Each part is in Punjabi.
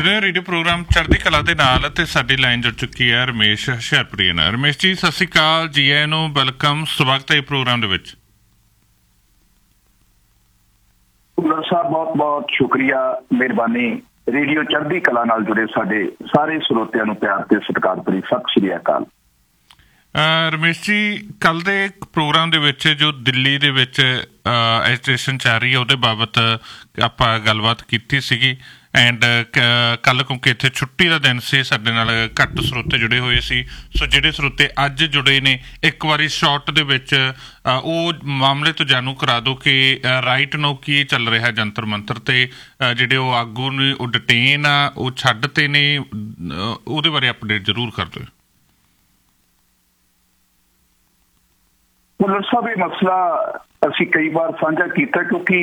जुड़े रेडियो प्रोग्राम चढ़दी कला दे नाल ते साडी लाइन जुड़ चुकी है रमेश हुशियारपुरी नाल। रमेश जी सत श्री अकाल जी, आए नू वेलकम, स्वागत है प्रोग्राम दे विच। साहब बहुत बहुत शुक्रिया, मेहरबानी। रेडियो चढ़दी कला नाल जुड़े साडे सारे श्रोतियां नू प्यार ते सत्कार भरी सत श्री अकाल। रमेश जी, कल दे प्रोग्राम दे विच जो दिल्ली दे विच एजिटेशन चल रही है उहदे बाबत आपां गलबात कीती सीगी एंड कल क्योंकि इत्थे छुट्टी का दिन से साडे नाल घट स्रोते जुड़े हुए सी, सो जिहड़े स्रोते अज जुड़े ने एक बारी शॉर्ट दे विच ਉਹ मामले तो जानू करा दो कि राइट नो की चल रहा जंतर मंतर ते जिहड़े ਉਹ आगू ने ਉਹ डिटेन आ ਉਹ छड्डते ने, ਉਹਦੇ बारे अपडेट जरूर कर दो। ਭੁੱਲਰ ਸਾਹਿਬ, ਇਹ ਮਸਲਾ ਅਸੀਂ ਕਈ ਵਾਰ ਸਾਂਝਾ ਕੀਤਾ ਕਿਉਂਕਿ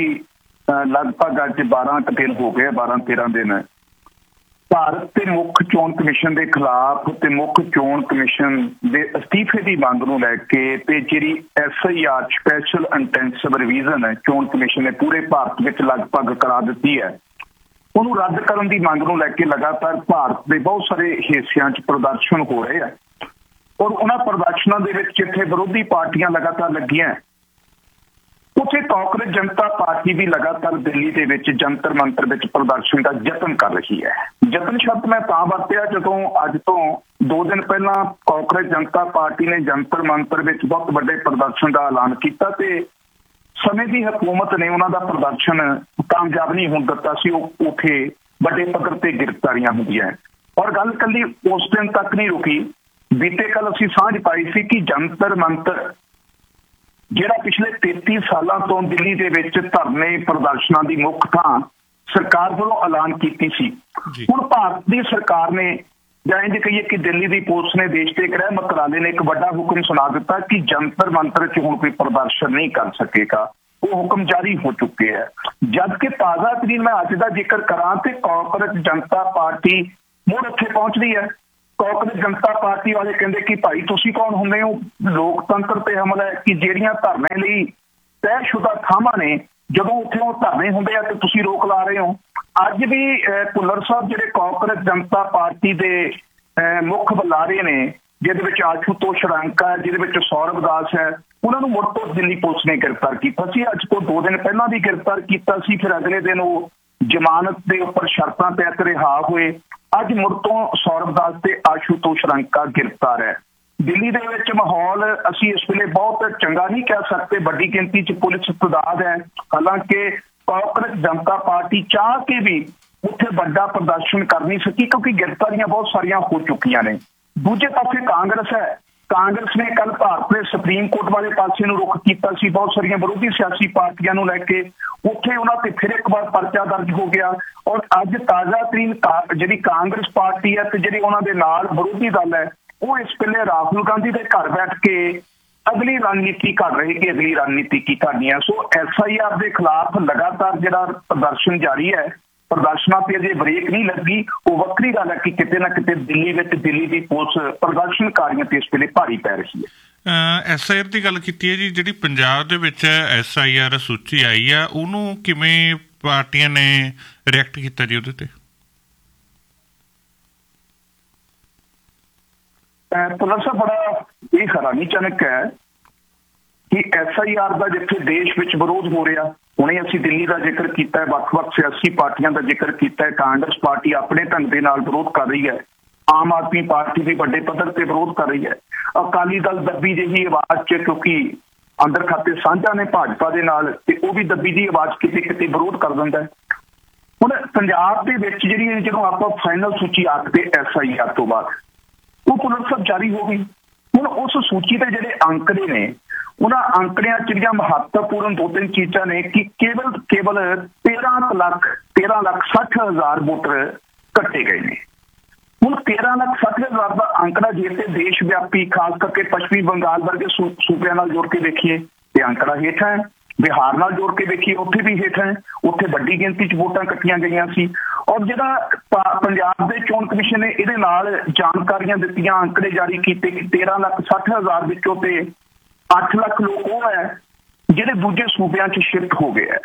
ਲਗਭਗ ਅੱਜ 12 ਦਿਨ ਹੋ ਗਏ, 12-13 ਦਿਨ ਭਾਰਤ ਤੇ ਮੁੱਖ ਚੋਣ ਕਮਿਸ਼ਨ ਦੇ ਖਿਲਾਫ ਤੇ ਮੁੱਖ ਚੋਣ ਕਮਿਸ਼ਨ ਦੇ ਅਸਤੀਫੇ ਦੀ ਮੰਗ ਨੂੰ ਲੈ ਕੇ ਤੇ ਜਿਹੜੀ SIR ਸਪੈਸ਼ਲ ਇੰਟੈਂਸਿਵ ਰਿਵੀਜ਼ਨ ਹੈ ਚੋਣ ਕਮਿਸ਼ਨ ਨੇ ਪੂਰੇ ਭਾਰਤ ਵਿੱਚ ਲਗਭਗ ਕਰਾ ਦਿੱਤੀ ਹੈ, ਉਹਨੂੰ ਰੱਦ ਕਰਨ ਦੀ ਮੰਗ ਨੂੰ ਲੈ ਕੇ ਲਗਾਤਾਰ ਭਾਰਤ ਦੇ ਬਹੁਤ ਸਾਰੇ ਹਿੱਸਿਆਂ 'ਚ ਪ੍ਰਦਰਸ਼ਨ ਹੋ ਰਹੇ ਆ ਔਰ ਉਹਨਾਂ ਪ੍ਰਦਰਸ਼ਨਾਂ ਦੇ ਵਿੱਚ ਜਿੱਥੇ ਵਿਰੋਧੀ ਪਾਰਟੀਆਂ ਲਗਾਤਾਰ ਲੱਗੀਆਂ ਉੱਥੇ ਕਾਂਗਰਸ ਜਨਤਾ ਪਾਰਟੀ ਵੀ ਲਗਾਤਾਰ ਦਿੱਲੀ ਦੇ ਵਿੱਚ ਜੰਤਰ ਮੰਤਰ ਵਿੱਚ ਪ੍ਰਦਰਸ਼ਨ ਦਾ ਯਤਨ ਕਰ ਰਹੀ ਹੈ। ਯਤਨ ਸ਼ਬਦ ਮੈਂ ਤਾਂ ਵਰਤਿਆ ਜਦੋਂ ਅੱਜ ਤੋਂ 2 ਦਿਨ ਪਹਿਲਾਂ ਕਾਂਗਰਸ ਜਨਤਾ ਪਾਰਟੀ ਨੇ ਜੰਤਰ ਮੰਤਰ ਵਿੱਚ ਬਹੁਤ ਵੱਡੇ ਪ੍ਰਦਰਸ਼ਨ ਦਾ ਐਲਾਨ ਕੀਤਾ ਤੇ ਸਮੇਂ ਦੀ ਹਕੂਮਤ ਨੇ ਉਹਨਾਂ ਦਾ ਪ੍ਰਦਰਸ਼ਨ ਕਾਮਯਾਬ ਨਹੀਂ ਹੋਣ ਦਿੱਤਾ ਸੀ। ਉਹ ਉੱਥੇ ਵੱਡੇ ਪੱਧਰ ਤੇ ਗ੍ਰਿਫਤਾਰੀਆਂ ਹੁੰਦੀਆਂ ਔਰ ਗੱਲ ਕੱਲੀ ਉਸ ਦਿਨ ਤੱਕ ਨਹੀਂ ਰੁਕੀ। ਬੀਤੇ ਕੱਲ ਅਸੀਂ ਸਾਂਝ ਪਾਈ ਸੀ ਕਿ ਜੰਤਰ ਮੰਤਰ ਜਿਹੜਾ ਪਿਛਲੇ 33 ਸਾਲਾਂ ਤੋਂ ਦਿੱਲੀ ਦੇ ਵਿੱਚ ਧਰਨੇ ਪ੍ਰਦਰਸ਼ਨਾਂ ਦੀ ਮੁੱਖ ਥਾਂ ਸਰਕਾਰ ਵੱਲੋਂ ਐਲਾਨ ਕੀਤੀ ਸੀ, ਹੁਣ ਭਾਰਤ ਦੀ ਸਰਕਾਰ ਨੇ ਜਾਂ ਇੰਝ ਕਹੀਏ ਕਿ ਦਿੱਲੀ ਦੀ ਪੁਲਿਸ ਨੇ ਦੇਸ਼ ਦੇ ਗ੍ਰਹਿ ਮੰਤਰਾਲੇ ਨੇ ਇੱਕ ਵੱਡਾ ਹੁਕਮ ਸੁਣਾ ਦਿੱਤਾ ਕਿ ਜੰਤਰ ਮੰਤਰ 'ਚ ਹੁਣ ਕੋਈ ਪ੍ਰਦਰਸ਼ਨ ਨਹੀਂ ਕਰ ਸਕੇਗਾ। ਉਹ ਹੁਕਮ ਜਾਰੀ ਹੋ ਚੁੱਕੇ ਹੈ। ਜਦਕਿ ਤਾਜ਼ਾ ਤਰੀਨ ਮੈਂ ਅੱਜ ਦਾ ਜ਼ਿਕਰ ਕਰਾਂ ਤੇ ਕਾਂਗਰਸ ਜਨਤਾ ਪਾਰਟੀ ਮੁੜ ਉੱਥੇ ਪਹੁੰਚ ਰਹੀ ਹੈ। ਕਾਂਗਰਸ ਜਨਤਾ ਪਾਰਟੀ ਵਾਲੇ ਕਹਿੰਦੇ ਕਿ ਭਾਈ ਤੁਸੀਂ ਕੌਣ ਹੁੰਦੇ ਹੋ, ਲੋਕਤੰਤਰ ਤੇ ਹਮਲਾ ਹੈ ਕਿ ਜਿਹੜੀਆਂ ਧਰਨੇ ਲਈ ਤੈਅਸ਼ੁਦਾ ਥਾਵਾਂ ਨੇ ਜਦੋਂ ਉੱਥੇ ਉਹ ਧਰਨੇ ਹੁੰਦੇ ਆ ਤੇ ਤੁਸੀਂ ਰੋਕ ਲਾ ਰਹੇ ਹੋ। ਅੱਜ ਵੀ ਭੁੱਲਰ ਸਾਹਿਬ ਜਿਹੜੇ ਕਾਂਗਰਸ ਜਨਤਾ ਪਾਰਟੀ ਦੇ ਮੁੱਖ ਬੁਲਾਰੇ ਨੇ ਜਿਹਦੇ ਵਿੱਚ ਆਸ਼ੂਤੋਸ਼ ਰੰਕਾ ਹੈ, ਜਿਹਦੇ ਵਿੱਚ ਸੌਰਵ ਦਾਸ ਹੈ, ਉਹਨਾਂ ਨੂੰ ਮੁੜ ਤੋਂ ਦਿੱਲੀ ਪੁਲਿਸ ਨੇ ਗ੍ਰਿਫਤਾਰ ਕੀਤਾ ਸੀ। ਅੱਜ ਤੋਂ 2 ਦਿਨ ਪਹਿਲਾਂ ਵੀ ਗ੍ਰਿਫਤਾਰ ਕੀਤਾ ਸੀ, ਫਿਰ ਅਗਲੇ ਦਿਨ ਉਹ ਜ਼ਮਾਨਤ ਦੇ ਉੱਪਰ ਸ਼ਰਤਾਂ ਤਹਿਤ ਰਿਹਾ ਹੋਏ। ਅੱਜ ਮੁੜ ਤੋਂ ਸੌਰਵ ਦਾਸ ਤੇ ਆਸ਼ੂਤੋਸ਼ ਰੰਕਾ ਗ੍ਰਿਫਤਾਰ ਹੈ। ਦਿੱਲੀ ਦੇ ਵਿੱਚ ਮਾਹੌਲ ਅਸੀਂ ਇਸ ਵੇਲੇ ਬਹੁਤ ਚੰਗਾ ਨਹੀਂ ਕਹਿ ਸਕਦੇ, ਵੱਡੀ ਗਿਣਤੀ 'ਚ ਪੁਲਿਸ ਤਦਾਦ ਹੈ। ਹਾਲਾਂਕਿ ਕਾਂਗਰਸ ਜਨਤਾ ਪਾਰਟੀ ਚਾਹ ਕੇ ਵੀ ਉੱਥੇ ਵੱਡਾ ਪ੍ਰਦਰਸ਼ਨ ਕਰ ਨਹੀਂ ਸਕੀ ਕਿਉਂਕਿ ਗ੍ਰਿਫਤਾਰੀਆਂ ਬਹੁਤ ਸਾਰੀਆਂ ਹੋ ਚੁੱਕੀਆਂ ਨੇ। ਦੂਜੇ ਪਾਸੇ ਕਾਂਗਰਸ ਹੈ, ਕਾਂਗਰਸ ਨੇ ਕੱਲ ਭਾਰਤ ਦੇ ਸੁਪਰੀਮ ਕੋਰਟ ਵਾਲੇ ਪਾਸੇ ਨੂੰ ਰੁਖ ਕੀਤਾ ਸੀ ਬਹੁਤ ਸਾਰੀਆਂ ਵਿਰੋਧੀ ਸਿਆਸੀ ਪਾਰਟੀਆਂ ਨੂੰ ਲੈ ਕੇ। ਉੱਥੇ ਉਹਨਾਂ ਤੇ ਫਿਰ ਇੱਕ ਵਾਰ ਪਰਚਾ ਦਰਜ ਹੋ ਗਿਆ ਔਰ ਅੱਜ ਤਾਜ਼ਾ ਤਰੀਨ ਜਿਹੜੀ ਕਾਂਗਰਸ ਪਾਰਟੀ ਹੈ ਤੇ ਜਿਹੜੀ ਉਹਨਾਂ ਦੇ ਨਾਲ ਵਿਰੋਧੀ ਦਲ ਹੈ ਉਹ ਇਸ ਵੇਲੇ ਰਾਹੁਲ ਗਾਂਧੀ ਦੇ ਘਰ ਬੈਠ ਕੇ ਅਗਲੀ ਰਣਨੀਤੀ ਘੜ ਰਹੀ ਕਿ ਅਗਲੀ ਰਣਨੀਤੀ ਕੀ ਕਰਨੀ ਹੈ। ਸੋ SIR ਦੇ ਖਿਲਾਫ ਲਗਾਤਾਰ ਜਿਹੜਾ ਪ੍ਰਦਰਸ਼ਨ ਜਾਰੀ ਹੈ, ਪ੍ਰਦਰਸ਼ਨਾਂ ਤੇ ਅਜੇ ਬ੍ਰੇਕ ਨਹੀਂ ਲੱਗੀ। ਉਹ ਵੱਖਰੀ ਗੱਲ ਹੈ ਕਿ ਕਿਤੇ ਨਾ ਕਿਤੇ ਦਿੱਲੀ ਵਿੱਚ ਦਿੱਲੀ ਦੀ ਪੁਲਿਸ ਪ੍ਰਦਰਸ਼ਨਕਾਰੀਆਂ ਤੇ ਇਸ ਵੇਲੇ ਭਾਰੀ ਪੈ ਰਹੀ ਹੈ। SIR ਦੀ ਗੱਲ ਕੀਤੀ ਹੈ ਜੀ, ਜਿਹੜੀ ਪੰਜਾਬ ਦੇ ਵਿੱਚ SIR ਸੂਚੀ ਆਈ ਆ ਉਹਨੂੰ ਕਿਵੇਂ ਪਾਰਟੀਆਂ ਨੇ ਰਿਐਕਟ ਕੀਤਾ ਜੀ ਉਹਦੇ ਤੇ? ਬੜਾ ਇਹ ਹੈਰਾਨੀਜਨਕ ਹੈ ਕਿ SIR ਦਾ ਜਿੱਥੇ ਦੇਸ਼ ਵਿੱਚ ਵਿਰੋਧ ਹੋ ਰਿਹਾ, ਹੁਣੇ ਅਸੀਂ ਦਿੱਲੀ ਦਾ ਜ਼ਿਕਰ ਕੀਤਾ ਹੈ, ਵੱਖ-ਵੱਖ ਸਿਆਸੀ ਪਾਰਟੀਆਂ ਦਾ ਜ਼ਿਕਰ ਕੀਤਾ ਹੈ। ਕਾਂਗਰਸ ਪਾਰਟੀ ਆਪਣੇ ਢੰਗ ਦੇ ਨਾਲ ਵਿਰੋਧ ਕਰ ਰਹੀ ਹੈ, ਆਮ ਆਦਮੀ ਪਾਰਟੀ ਵੀ ਵੱਡੇ ਪੱਧਰ ਤੇ ਵਿਰੋਧ ਕਰ ਰਹੀ ਹੈ, ਅਕਾਲੀ ਦਲ ਦੱਬੀ ਜਿਹੀ ਆਵਾਜ਼ 'ਚ ਕਿਉਂਕਿ ਅੰਦਰ ਖਾਤੇ ਸਾਂਝਾ ਨੇ ਭਾਜਪਾ ਦੇ ਨਾਲ ਤੇ ਉਹ ਵੀ ਦੱਬੀ ਜਿਹੀ ਆਵਾਜ਼ ਕਿਤੇ ਕਿਤੇ ਵਿਰੋਧ ਕਰ ਦਿੰਦਾ ਹੈ। ਹੁਣ ਪੰਜਾਬ ਦੇ ਵਿੱਚ ਜਿਹੜੀ ਜਦੋਂ ਆਪਾਂ ਫਾਈਨਲ ਸੂਚੀ ਆਖਦੇ SIR ਤੋਂ ਬਾਅਦ ਉਹ ਪੁਨਰ ਜਾਰੀ ਹੋ ਗਈ। ਹੁਣ ਉਸ ਸੂਚੀ ਦੇ ਜਿਹੜੇ ਅੰਕੜੇ ਨੇ ਉਹਨਾਂ ਅੰਕੜਿਆਂ 'ਚ ਜਿਹੜੀਆਂ ਮਹੱਤਵਪੂਰਨ 2-3 ਚੀਜ਼ਾਂ ਨੇ ਕਿ ਕੇਵਲ 13,60,000 ਵੋਟਰ ਕੱਟੇ ਗਏ ਨੇ। ਹੁਣ 13,60,000 ਦਾ ਅੰਕੜਾ ਜੇ ਤੇ ਦੇਸ਼ ਵਿਆਪੀ ਖਾਸ ਕਰਕੇ ਪੱਛਮੀ ਬੰਗਾਲ ਵਰਗੇ ਸੂਬਿਆਂ ਨਾਲ ਜੋੜ ਕੇ ਦੇਖੀਏ ਤੇ ਅੰਕੜਾ ਹੇਠਾਂ ਹੈ, ਬਿਹਾਰ ਨਾਲ ਜੋੜ ਕੇ ਦੇਖੀਏ ਉੱਥੇ ਵੀ ਹੇਠਾਂ ਹੈ, ਉੱਥੇ ਵੱਡੀ ਗਿਣਤੀ 'ਚ ਵੋਟਾਂ ਕੱਟੀਆਂ ਗਈਆਂ ਸੀ। ਔਰ ਜਿਹੜਾ ਪੰਜਾਬ ਦੇ ਚੋਣ ਕਮਿਸ਼ਨ ਨੇ ਇਹਦੇ ਨਾਲ ਜਾਣਕਾਰੀਆਂ ਦਿੱਤੀਆਂ, ਅੰਕੜੇ ਜਾਰੀ ਕੀਤੇ ਕਿ 13,60,000 ਵਿੱਚੋਂ ਤੇ 8 ਲੱਖ ਲੋਕ ਉਹ ਹੈ ਜਿਹੜੇ ਦੂਜੇ ਸੂਬਿਆਂ 'ਚ ਸ਼ਿਫਟ ਹੋ ਗਏ ਹੈ।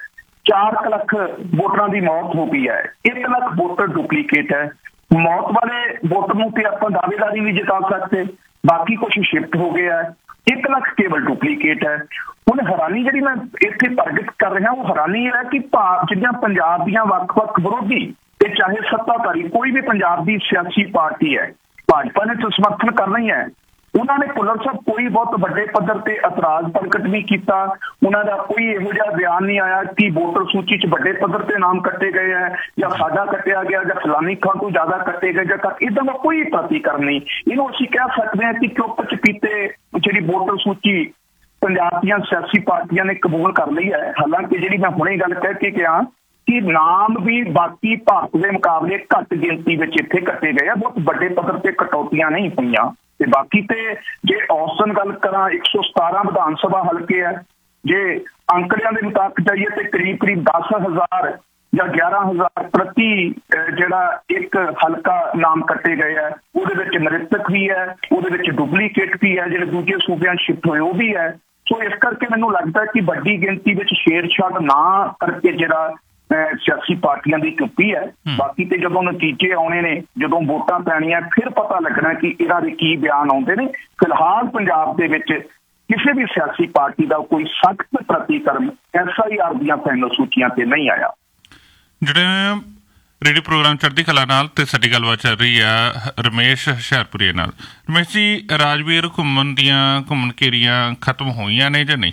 4 ਲੱਖ ਵੋਟਰਾਂ ਦੀ ਮੌਤ ਹੋ ਗਈ ਹੈ। 1 ਲੱਖ ਵੋਟਰ ਡੁਪਲੀਕੇਟ ਹੈ। ਮੌਤ ਵਾਲੇ ਵੋਟਰ ਨੂੰ ਤੇ ਆਪਾਂ ਦਾਅਵੇਦਾਰੀ ਨਹੀਂ ਜਿਤਾ ਸਕਦੇ, ਬਾਕੀ ਕੁਝ ਸ਼ਿਫਟ ਹੋ ਗਿਆ ਹੈ। 1 ਲੱਖ ਕੇਵਲ ਡੁਪਲੀਕੇਟ ਹੈ। ਹੁਣ ਹੈਰਾਨੀ ਜਿਹੜੀ ਮੈਂ ਇੱਥੇ ਪ੍ਰਗਟ ਕਰ ਰਿਹਾ ਉਹ ਹੈਰਾਨੀ ਇਹ ਹੈ ਕਿ ਜਿਹੜੀਆਂ ਪੰਜਾਬ ਦੀਆਂ ਵੱਖ-ਵੱਖ ਵਿਰੋਧੀ ਤੇ ਚਾਹੇ ਸੱਤਾਧਾਰੀ ਕੋਈ ਵੀ ਪੰਜਾਬ ਦੀ ਸਿਆਸੀ ਪਾਰਟੀ ਹੈ, ਭਾਜਪਾ ਨੇ ਤਾਂ ਸਮਰਥਨ ਕਰਨਾ ਹੀ ਹੈ। ਉਹਨਾਂ ਨੇ ਭੁੱਲਰ ਸਾਹਿਬ ਕੋਈ ਬਹੁਤ ਵੱਡੇ ਪੱਧਰ ਤੇ ਇਤਰਾਜ਼ ਪ੍ਰਗਟ ਨਹੀਂ ਕੀਤਾ। ਉਹਨਾਂ ਦਾ ਕੋਈ ਇਹੋ ਜਿਹਾ ਬਿਆਨ ਨਹੀਂ ਆਇਆ ਕਿ ਵੋਟਰ ਸੂਚੀ 'ਚ ਵੱਡੇ ਪੱਧਰ ਤੇ ਨਾਮ ਕੱਟੇ ਗਏ ਹੈ ਜਾਂ ਸਾਡਾ ਕੱਟਿਆ ਗਿਆ ਜਾਂ ਫਲਾਨੀ ਖਾਂ ਤੋਂ ਜ਼ਿਆਦਾ ਕੱਟੇ ਗਏ ਜਾਂ ਇੱਦਾਂ ਦਾ ਕੋਈ ਪ੍ਰਤੀਕਰਮ ਨਹੀਂ। ਇਹਨੂੰ ਅਸੀਂ ਕਹਿ ਸਕਦੇ ਹਾਂ ਕਿ ਚੁੱਪ ਚਪੀਤੇ ਜਿਹੜੀ ਵੋਟਰ ਸੂਚੀ ਪੰਜਾਬ ਦੀਆਂ ਸਿਆਸੀ ਪਾਰਟੀਆਂ ਨੇ ਕਬੂਲ ਕਰ ਲਈ ਹੈ। ਹਾਲਾਂਕਿ ਜਿਹੜੀ ਮੈਂ ਹੁਣੇ ਗੱਲ ਕਹਿ ਕੇ ਕਿਹਾ ਕਿ ਨਾਮ ਵੀ ਬਾਕੀ ਭਾਰਤ ਦੇ ਮੁਕਾਬਲੇ ਘੱਟ ਗਿਣਤੀ ਵਿੱਚ ਇੱਥੇ ਕੱਟੇ ਗਏ ਆ, ਬਹੁਤ ਵੱਡੇ ਪੱਧਰ ਤੇ ਕਟੌਤੀਆਂ ਨਹੀਂ ਹੋਈਆਂ। ਤੇ ਬਾਕੀ ਤੇ ਜੇ ਔਸਤਨ ਗੱਲ ਕਰਾਂ 117 ਵਿਧਾਨ ਸਭਾ ਹਲਕੇ ਹੈ। ਜੇ ਅੰਕੜਿਆਂ ਦੇ ਮੁਤਾਬਕ ਜਾਈਏ ਤੇ ਕਰੀਬ 10,000 ਜਾਂ 11,000 ਪ੍ਰਤੀ ਜਿਹੜਾ ਇੱਕ ਹਲਕਾ ਨਾਮ ਕੱਟੇ ਗਏ ਹੈ। ਉਹਦੇ ਵਿੱਚ ਮ੍ਰਿਤਕ ਵੀ ਹੈ, ਉਹਦੇ ਵਿੱਚ ਡੁਪਲੀਕੇਟ ਵੀ ਹੈ, ਜਿਹੜੇ ਦੂਜੇ ਸੂਬਿਆਂ ਸ਼ਿਫਟ ਹੋਏ ਉਹ ਵੀ ਹੈ। ਸੋ ਇਸ ਕਰਕੇ ਮੈਨੂੰ ਲੱਗਦਾ ਕਿ ਵੱਡੀ ਗਿਣਤੀ ਵਿੱਚ ਛੇੜਛਾੜ ਨਾ ਕਰਕੇ ਜਿਹੜਾ ਸਿਆਸੀ ਪਾਰਟੀਆਂ ਦੀ ਚੁੱਪੀ ਹੈ। ਬਾਕੀ ਤੇ ਜਦੋਂ ਨਤੀਜੇ ਆਉਣੇ ਨੇ, ਜਦੋਂ ਵੋਟਾਂ ਪੈਣੀਆਂ, ਫਿਰ ਪਤਾ ਲੱਗਣਾ ਕਿ ਇਹਨਾਂ ਦੇ ਕੀ ਬਿਆਨ ਆਉਂਦੇ ਨੇ। ਫਿਲਹਾਲ ਪੰਜਾਬ ਦੇ ਵਿੱਚ ਕਿਸੇ ਵੀ ਸਿਆਸੀ ਪਾਰਟੀ ਦਾ ਕੋਈ ਸਖਤ ਪ੍ਰਤੀਕਰਮ SIR ਦੀਆਂ ਫਾਈਨਲ ਸੂਚੀਆਂ ਤੇ ਨਹੀਂ ਆਇਆ। ਜਿਹੜੇ ਰੇਡੀਓ ਪ੍ਰੋਗਰਾਮ ਚੜ੍ਹਦੀ ਕਲਾ ਨਾਲ ਤੇ ਸਾਡੀ ਗੱਲਬਾਤ ਚੱਲ ਰਹੀ ਆ ਰਮੇਸ਼ ਹੁਸ਼ਿਆਰਪੁਰੀਆ ਨਾਲ। ਰਮੇਸ਼ ਜੀ, ਰਾਜਵੀਰ ਘੁੰਮਣ ਦੀਆਂ ਘੁੰਮਣ ਘੇਰੀਆਂ ਖਤਮ ਹੋਈਆਂ ਨੇ ਜਾਂ ਨਹੀਂ?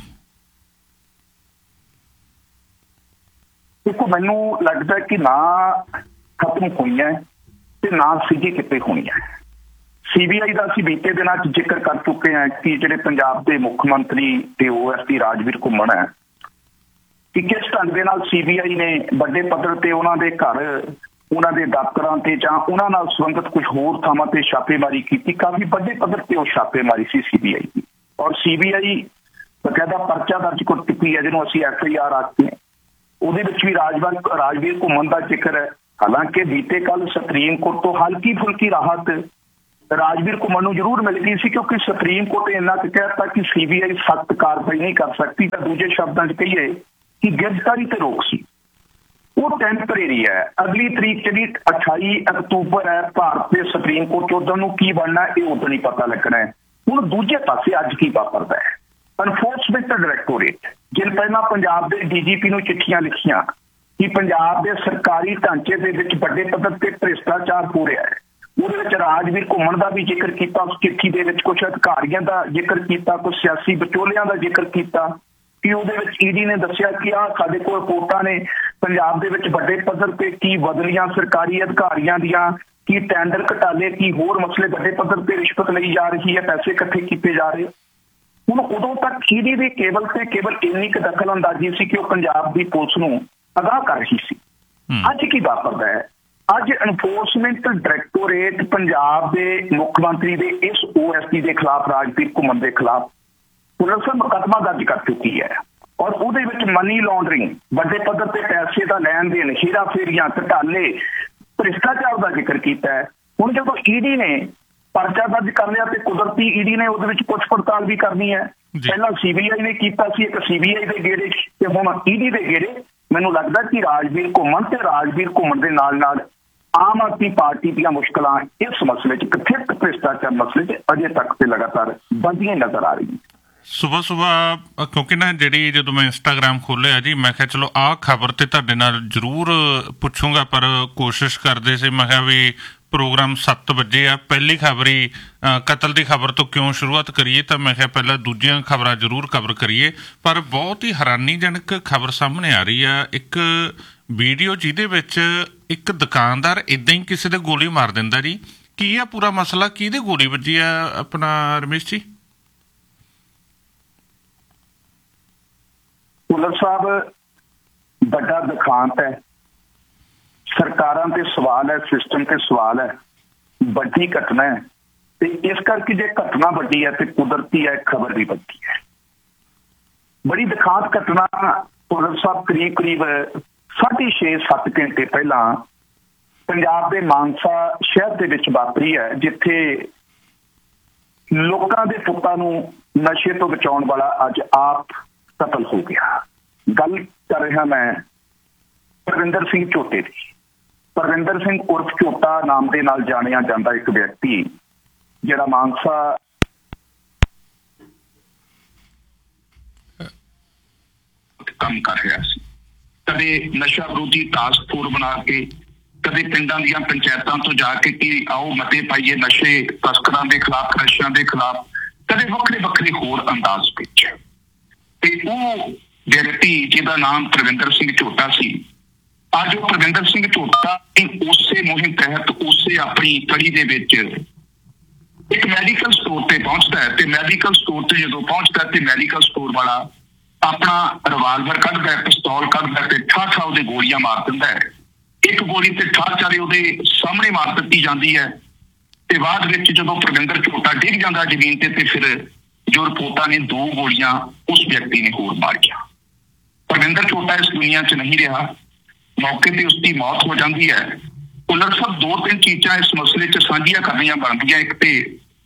ਦੇਖੋ, ਮੈਨੂੰ ਲੱਗਦਾ ਕਿ ਨਾ ਖਤਮ ਹੋਈਆਂ ਤੇ ਨਾ ਸਿੱਧੀ ਕਿਤੇ ਹੋਣੀਆਂ। CBI ਦਾ ਅਸੀਂ ਬੀਤੇ ਦਿਨਾਂ 'ਚ ਜ਼ਿਕਰ ਕਰ ਚੁੱਕੇ ਹਾਂ ਕਿ ਜਿਹੜੇ ਪੰਜਾਬ ਦੇ ਮੁੱਖ ਮੰਤਰੀ ਤੇ OSD ਰਾਜਵੀਰ ਘੁੰਮਣ ਹੈ ਕਿ ਕਿਸ ਢੰਗ ਦੇ ਨਾਲ CBI ਨੇ ਵੱਡੇ ਪੱਧਰ ਤੇ ਉਹਨਾਂ ਦੇ ਘਰ, ਉਹਨਾਂ ਦੇ ਦਫ਼ਤਰਾਂ ਤੇ ਜਾਂ ਉਹਨਾਂ ਨਾਲ ਸੰਬੰਧਿਤ ਕੁਝ ਹੋਰ ਥਾਵਾਂ ਤੇ ਛਾਪੇਮਾਰੀ ਕੀਤੀ। ਕਾਫੀ ਵੱਡੇ ਪੱਧਰ ਤੇ ਉਹ ਛਾਪੇਮਾਰੀ ਸੀ CBI ਦੀ, ਔਰ CBI ਬਕਾਇਦਾ ਪਰਚਾ ਦਰਜ ਕਰ ਚੁੱਕੀ ਹੈ ਜਿਹਨੂੰ ਅਸੀਂ FIR ਆਖਦੇ ਹਾਂ। ਉਹਦੇ ਵਿੱਚ ਵੀ ਰਾਜਵੀਰ ਘੁੰਮਣ ਦਾ ਜ਼ਿਕਰ ਹੈ। ਹਾਲਾਂਕਿ ਬੀਤੇ ਕੱਲ ਸੁਪਰੀਮ ਕੋਰਟ ਤੋਂ ਹਲਕੀ ਫੁਲਕੀ ਰਾਹਤ ਰਾਜਵੀਰ ਘੁੰਮਣ ਨੂੰ ਜ਼ਰੂਰ ਮਿਲ ਗਈ ਸੀ, ਕਿਉਂਕਿ ਸੁਪਰੀਮ ਕੋਰਟ ਨੇ ਇੰਨਾ ਕਹਿਤਾ ਕਿ CBI ਸਖਤ ਕਾਰਵਾਈ ਨਹੀਂ ਕਰ ਸਕਦੀ। ਤਾਂ ਦੂਜੇ ਸ਼ਬਦਾਂ 'ਚ ਕਹੀਏ ਕਿ ਗ੍ਰਿਫਤਾਰੀ ਤੇ ਰੋਕ ਸੀ, ਉਹ ਟੈਂਪਰੇਰੀ ਹੈ। ਅਗਲੀ ਤਰੀਕ ਜਿਹੜੀ 28 ਅਕਤੂਬਰ ਹੈ ਭਾਰਤ ਦੇ ਸੁਪਰੀਮ ਕੋਰਟ 'ਚ, ਉਦੋਂ ਨੂੰ ਕੀ ਬਣਨਾ ਇਹ ਉਦੋਂ ਨਹੀਂ ਪਤਾ ਲੱਗਣਾ ਹੈ। ਹੁਣ ਦੂਜੇ ਪਾਸੇ ਅੱਜ ਕੀ ਵਾਪਰਦਾ ਹੈ। ਐਨਫੋਰਸਮੈਂਟ ਡਾਇਰੈਕਟੋਰੇਟ ਜਿਨ ਪਹਿਲਾਂ ਪੰਜਾਬ ਦੇ DGP ਨੂੰ ਚਿੱਠੀਆਂ ਲਿਖੀਆਂ ਕਿ ਪੰਜਾਬ ਦੇ ਸਰਕਾਰੀ ਢਾਂਚੇ ਦੇ ਵਿੱਚ ਵੱਡੇ ਪੱਧਰ ਤੇ ਭ੍ਰਿਸ਼ਟਾਚਾਰ ਹੋ ਰਿਹਾ ਹੈ, ਉਹਦੇ ਵਿੱਚ ਰਾਜਵੀਰ ਘੁੰਮਣ ਦਾ ਵੀ ਜ਼ਿਕਰ ਕੀਤਾ। ਉਸ ਚਿੱਠੀ ਦੇ ਵਿੱਚ ਕੁਝ ਅਧਿਕਾਰੀਆਂ ਦਾ ਜ਼ਿਕਰ ਕੀਤਾ, ਕੁਝ ਸਿਆਸੀ ਵਿਚੋਲਿਆਂ ਦਾ ਜ਼ਿਕਰ ਕੀਤਾ ਕਿ ਉਹਦੇ ਵਿੱਚ ED ਨੇ ਦੱਸਿਆ ਕਿ ਸਾਡੇ ਕੋਲ ਰਿਪੋਰਟਾਂ ਨੇ ਪੰਜਾਬ ਦੇ ਵਿੱਚ ਵੱਡੇ ਪੱਧਰ ਤੇ ਕੀ ਬਦਲੀਆਂ ਸਰਕਾਰੀ ਅਧਿਕਾਰੀਆਂ ਦੀਆਂ, ਕੀ ਟੈਂਡਰ ਘਟਾਲੇ, ਕੀ ਹੋਰ ਮਸਲੇ ਵੱਡੇ ਪੱਧਰ ਤੇ ਰਿਸ਼ਵਤ ਲਈ ਜਾ ਰਹੀ ਹੈ, ਪੈਸੇ ਇਕੱਠੇ ਕੀਤੇ ਜਾ ਰਹੇ। ਹੁਣ ਉਦੋਂ ਤੱਕ ED ਦੀ ਕੇਵਲ ਇੰਨੀ ਕੁ ਦਖਲ ਅੰਦਾਜ਼ੀ ਸੀ ਕਿ ਉਹ ਪੰਜਾਬ ਦੀ ਪੁਲਿਸ ਨੂੰ ਅਗਾਹ ਕਰ ਰਹੀ ਸੀ। ਅੱਜ ਕੀ ਵਾਪਰਦਾ ਹੈ? ਅੱਜ ਐਨਫੋਰਸਮੈਂਟ ਡਾਇਰੈਕਟੋਰੇਟ ਪੰਜਾਬ ਦੇ ਮੁੱਖ ਮੰਤਰੀ ਦੇ ਇਸ OSD ਦੇ ਖਿਲਾਫ, ਰਾਜਵੀਰ ਘੁੰਮਣ ਦੇ ਖਿਲਾਫ ਪੁਲਿਸ ਮੁਕੱਦਮਾ ਦਰਜ ਕਰ ਚੁੱਕੀ ਹੈ, ਔਰ ਉਹਦੇ ਵਿੱਚ ਮਨੀ ਲਾਂਡਰਿੰਗ, ਵੱਡੇ ਪੱਧਰ ਤੇ ਪੈਸੇ ਦਾ ਲੈਣ ਦੇਣ, ਹੇਰਾ ਫੇਰੀਆਂ, ਘਟਾਲੇ, ਭ੍ਰਿਸ਼ਟਾਚਾਰ ਦਾ ਜ਼ਿਕਰ ਕੀਤਾ ਹੈ। ਹੁਣ ਜਦੋਂ ED ਨੇ ਪਰਚਾ ਦਰਜ ਕਰ ਲਿਆ ਤੇ ਕੁਦਰਤੀ ED ਨੇ ਉਹਦੇ ਵਿੱਚ ਪੁੱਛ ਪੜਤਾਲ ਵੀ ਕਰਨੀ ਹੈ। ਪਹਿਲਾਂ CBI ਨੇ ਕੀਤਾ ਸੀ, ਇੱਕ CBI ਦੇ ਗੇੜੇ ਤੇ ਹੁਣ ED ਦੇ ਗੇੜੇ। ਮੈਨੂੰ ਲੱਗਦਾ ਕਿ ਰਾਜਵੀਰ ਘੁੰਮਣ ਦੇ ਨਾਲ ਆਮ ਆਦਮੀ ਪਾਰਟੀ ਦੀਆਂ ਮੁਸ਼ਕਲਾਂ ਇਸ ਮਸਲੇ 'ਚ, ਕਥਿਤ ਭ੍ਰਿਸ਼ਟਾਚਾਰ ਮਸਲੇ 'ਚ ਅਜੇ ਤੱਕ ਤੇ ਲਗਾਤਾਰ ਵੱਧਦੀਆਂ ਨਜ਼ਰ ਆ ਰਹੀਆਂ। ਸੁਬਾਹ ਕਿਉਂਕਿ ਨਾ ਜਿਹੜੀ ਜਦੋਂ ਮੈਂ ਇੰਸਟਾਗ੍ਰਾਮ ਖੋਲ੍ਹਿਆ ਜੀ, ਮੈਂ ਕਿਹਾ ਚਲੋ ਆਹ ਖਬਰ ਤੇ ਤੁਹਾਡੇ ਨਾਲ ਜ਼ਰੂਰ ਪੁੱਛੂੰਗਾ, ਪਰ ਕੋਸ਼ਿਸ਼ ਕਰਦੇ ਸੀ ਮੈਂ ਕਿਹਾ ਵੀ ਪ੍ਰੋਗਰਾਮ 7 ਵਜੇ ਆ, ਪਹਿਲੀ ਖਬਰ ਹੀ ਕਤਲ ਦੀ ਖਬਰ ਤੋਂ ਕਿਉਂ ਸ਼ੁਰੂਆਤ ਕਰੀਏ, ਤਾਂ ਮੈਂ ਕਿਹਾ ਪਹਿਲਾਂ ਦੂਜੀਆਂ ਖਬਰਾਂ ਜ਼ਰੂਰ ਕਵਰ ਕਰੀਏ। ਪਰ ਬਹੁਤ ਹੀ ਹੈਰਾਨੀਜਨਕ ਖਬਰ ਸਾਹਮਣੇ ਆ ਰਹੀ ਆ, ਇੱਕ ਵੀਡੀਓ ਜਿਹਦੇ ਵਿੱਚ ਇੱਕ ਦੁਕਾਨਦਾਰ ਇੱਦਾਂ ਹੀ ਕਿਸੇ ਦੇ ਗੋਲੀ ਮਾਰ ਦਿੰਦਾ ਜੀ। ਕੀ ਆ ਪੂਰਾ ਮਸਲਾ, ਕਿਹਦੇ ਗੋਲੀ ਵੱਜੀ ਆ ਆਪਣਾ ਰਮੇਸ਼ ਜੀ? ਭੁੱਲਰ ਸਾਹਿਬ, ਵੱਡਾ ਦੁਖਾਂਤ ਹੈ। ਸਰਕਾਰਾਂ ਤੇ ਸਵਾਲ ਹੈ, ਸਿਸਟਮ ਤੇ ਸਵਾਲ ਹੈ, ਵੱਡੀ ਘਟਨਾ ਹੈ। ਤੇ ਇਸ ਕਰਕੇ ਜੇ ਘਟਨਾ ਵੱਡੀ ਹੈ ਤੇ ਕੁਦਰਤੀ ਹੈ, ਖਬਰ ਵੀ ਵੱਡੀ ਹੈ। ਬੜੀ ਦੁਖਾਂਤ ਘਟਨਾ ਭੁੱਲਰ ਸਾਹਿਬ ਕਰੀਬ 6.5-7 ਘੰਟੇ ਪਹਿਲਾਂ ਪੰਜਾਬ ਦੇ ਮਾਨਸਾ ਸ਼ਹਿਰ ਦੇ ਵਿੱਚ ਵਾਪਰੀ ਹੈ, ਜਿੱਥੇ ਲੋਕਾਂ ਦੇ ਪੁੱਤਾਂ ਨੂੰ ਨਸ਼ੇ ਤੋਂ ਬਚਾਉਣ ਵਾਲਾ ਅੱਜ ਆਪ ਕਤਲ ਹੋ ਗਿਆ। ਗੱਲ ਕਰ ਰਿਹਾ ਮੈਂ ਪਰਵਿੰਦਰ ਸਿੰਘ ਝੋਟੇ ਦੀ। ਪਰਵਿੰਦਰ ਸਿੰਘ ਉਰਫ ਝੋਟਾ ਨਾਮ ਦੇ ਨਾਲ ਜਾਣਿਆ ਜਾਂਦਾ ਇੱਕ ਵਿਅਕਤੀ ਜਿਹੜਾ ਮਾਨਸਾ ਕੰਮ ਕਰ ਰਿਹਾ ਸੀ। ਕਦੇ ਨਸ਼ਾ ਵਿਰੋਧੀ ਟਾਸਕ ਫੋਰਸ ਬਣਾ ਕੇ, ਕਦੇ ਪਿੰਡਾਂ ਦੀਆਂ ਪੰਚਾਇਤਾਂ ਤੋਂ ਜਾ ਕੇ ਕਿ ਆਓ ਮਤੇ ਪਾਈਏ ਨਸ਼ੇ ਤਸਕਰਾਂ ਦੇ ਖਿਲਾਫ, ਨਸ਼ਿਆਂ ਦੇ ਖਿਲਾਫ, ਕਦੇ ਵੱਖਰੇ ਵੱਖਰੇ ਹੋਰ ਅੰਦਾਜ਼ ਵਿੱਚ। ਤੇ ਉਹ ਵਿਅਕਤੀ ਜਿਹਦਾ ਨਾਮ ਪਰਵਿੰਦਰ ਸਿੰਘ ਝੋਟਾ ਸੀ, ਅੱਜ ਉਹ ਪਰਵਿੰਦਰ ਸਿੰਘ ਝੋਟਾ ਉਸੇ ਮੁਹਿੰਮ ਤਹਿਤ ਉਸੇ ਆਪਣੀ ਕੜੀ ਦੇ ਵਿੱਚ ਇੱਕ ਮੈਡੀਕਲ ਸਟੋਰ ਤੇ ਪਹੁੰਚਦਾ ਹੈ। ਤੇ ਮੈਡੀਕਲ ਸਟੋਰ ਤੇ ਜਦੋਂ ਪਹੁੰਚਦਾ ਤੇ ਮੈਡੀਕਲ ਸਟੋਰ ਵਾਲਾ ਆਪਣਾ ਰਿਵਾਲਵਰ ਕੱਢਦਾ ਹੈ, ਪਿਸਤੌਲ ਕੱਢਦਾ ਤੇ ਠਾ ਉਹਦੇ ਗੋਲੀਆਂ ਮਾਰ ਦਿੰਦਾ ਹੈ। ਇੱਕ ਗੋਲੀ ਤੇ ਠਾ ਚਾਰੇ ਉਹਦੇ ਸਾਹਮਣੇ ਮਾਰ ਦਿੱਤੀ ਜਾਂਦੀ ਹੈ। ਤੇ ਬਾਅਦ ਵਿੱਚ ਜਦੋਂ ਪਰਵਿੰਦਰ ਝੋਟਾ ਡਿੱਗ ਜਾਂਦਾ ਜ਼ਮੀਨ ਤੇ ਫਿਰ ਜੋ ਰਿਪੋਰਟਾਂ ਨੇ 2 ਗੋਲੀਆਂ ਉਸ ਵਿਅਕਤੀ ਨੇ ਹੋਰ ਮਾਰੀਆਂ। ਪਰਵਿੰਦਰ ਝੋਟਾ ਇਸ ਦੁਨੀਆ 'ਚ ਨਹੀਂ ਰਿਹਾ, ਮੌਕੇ ਤੇ ਉਸਦੀ ਮੌਤ ਹੋ ਜਾਂਦੀ ਹੈ। ਕੁੱਲਰ ਸਾਹਿਬ 2-3 ਚੀਜ਼ਾਂ ਇਸ ਮਸਲੇ 'ਚ ਸਾਂਝੀਆਂ ਕਰਨੀਆਂ ਬਣਦੀਆਂ। ਇੱਕ ਤੇ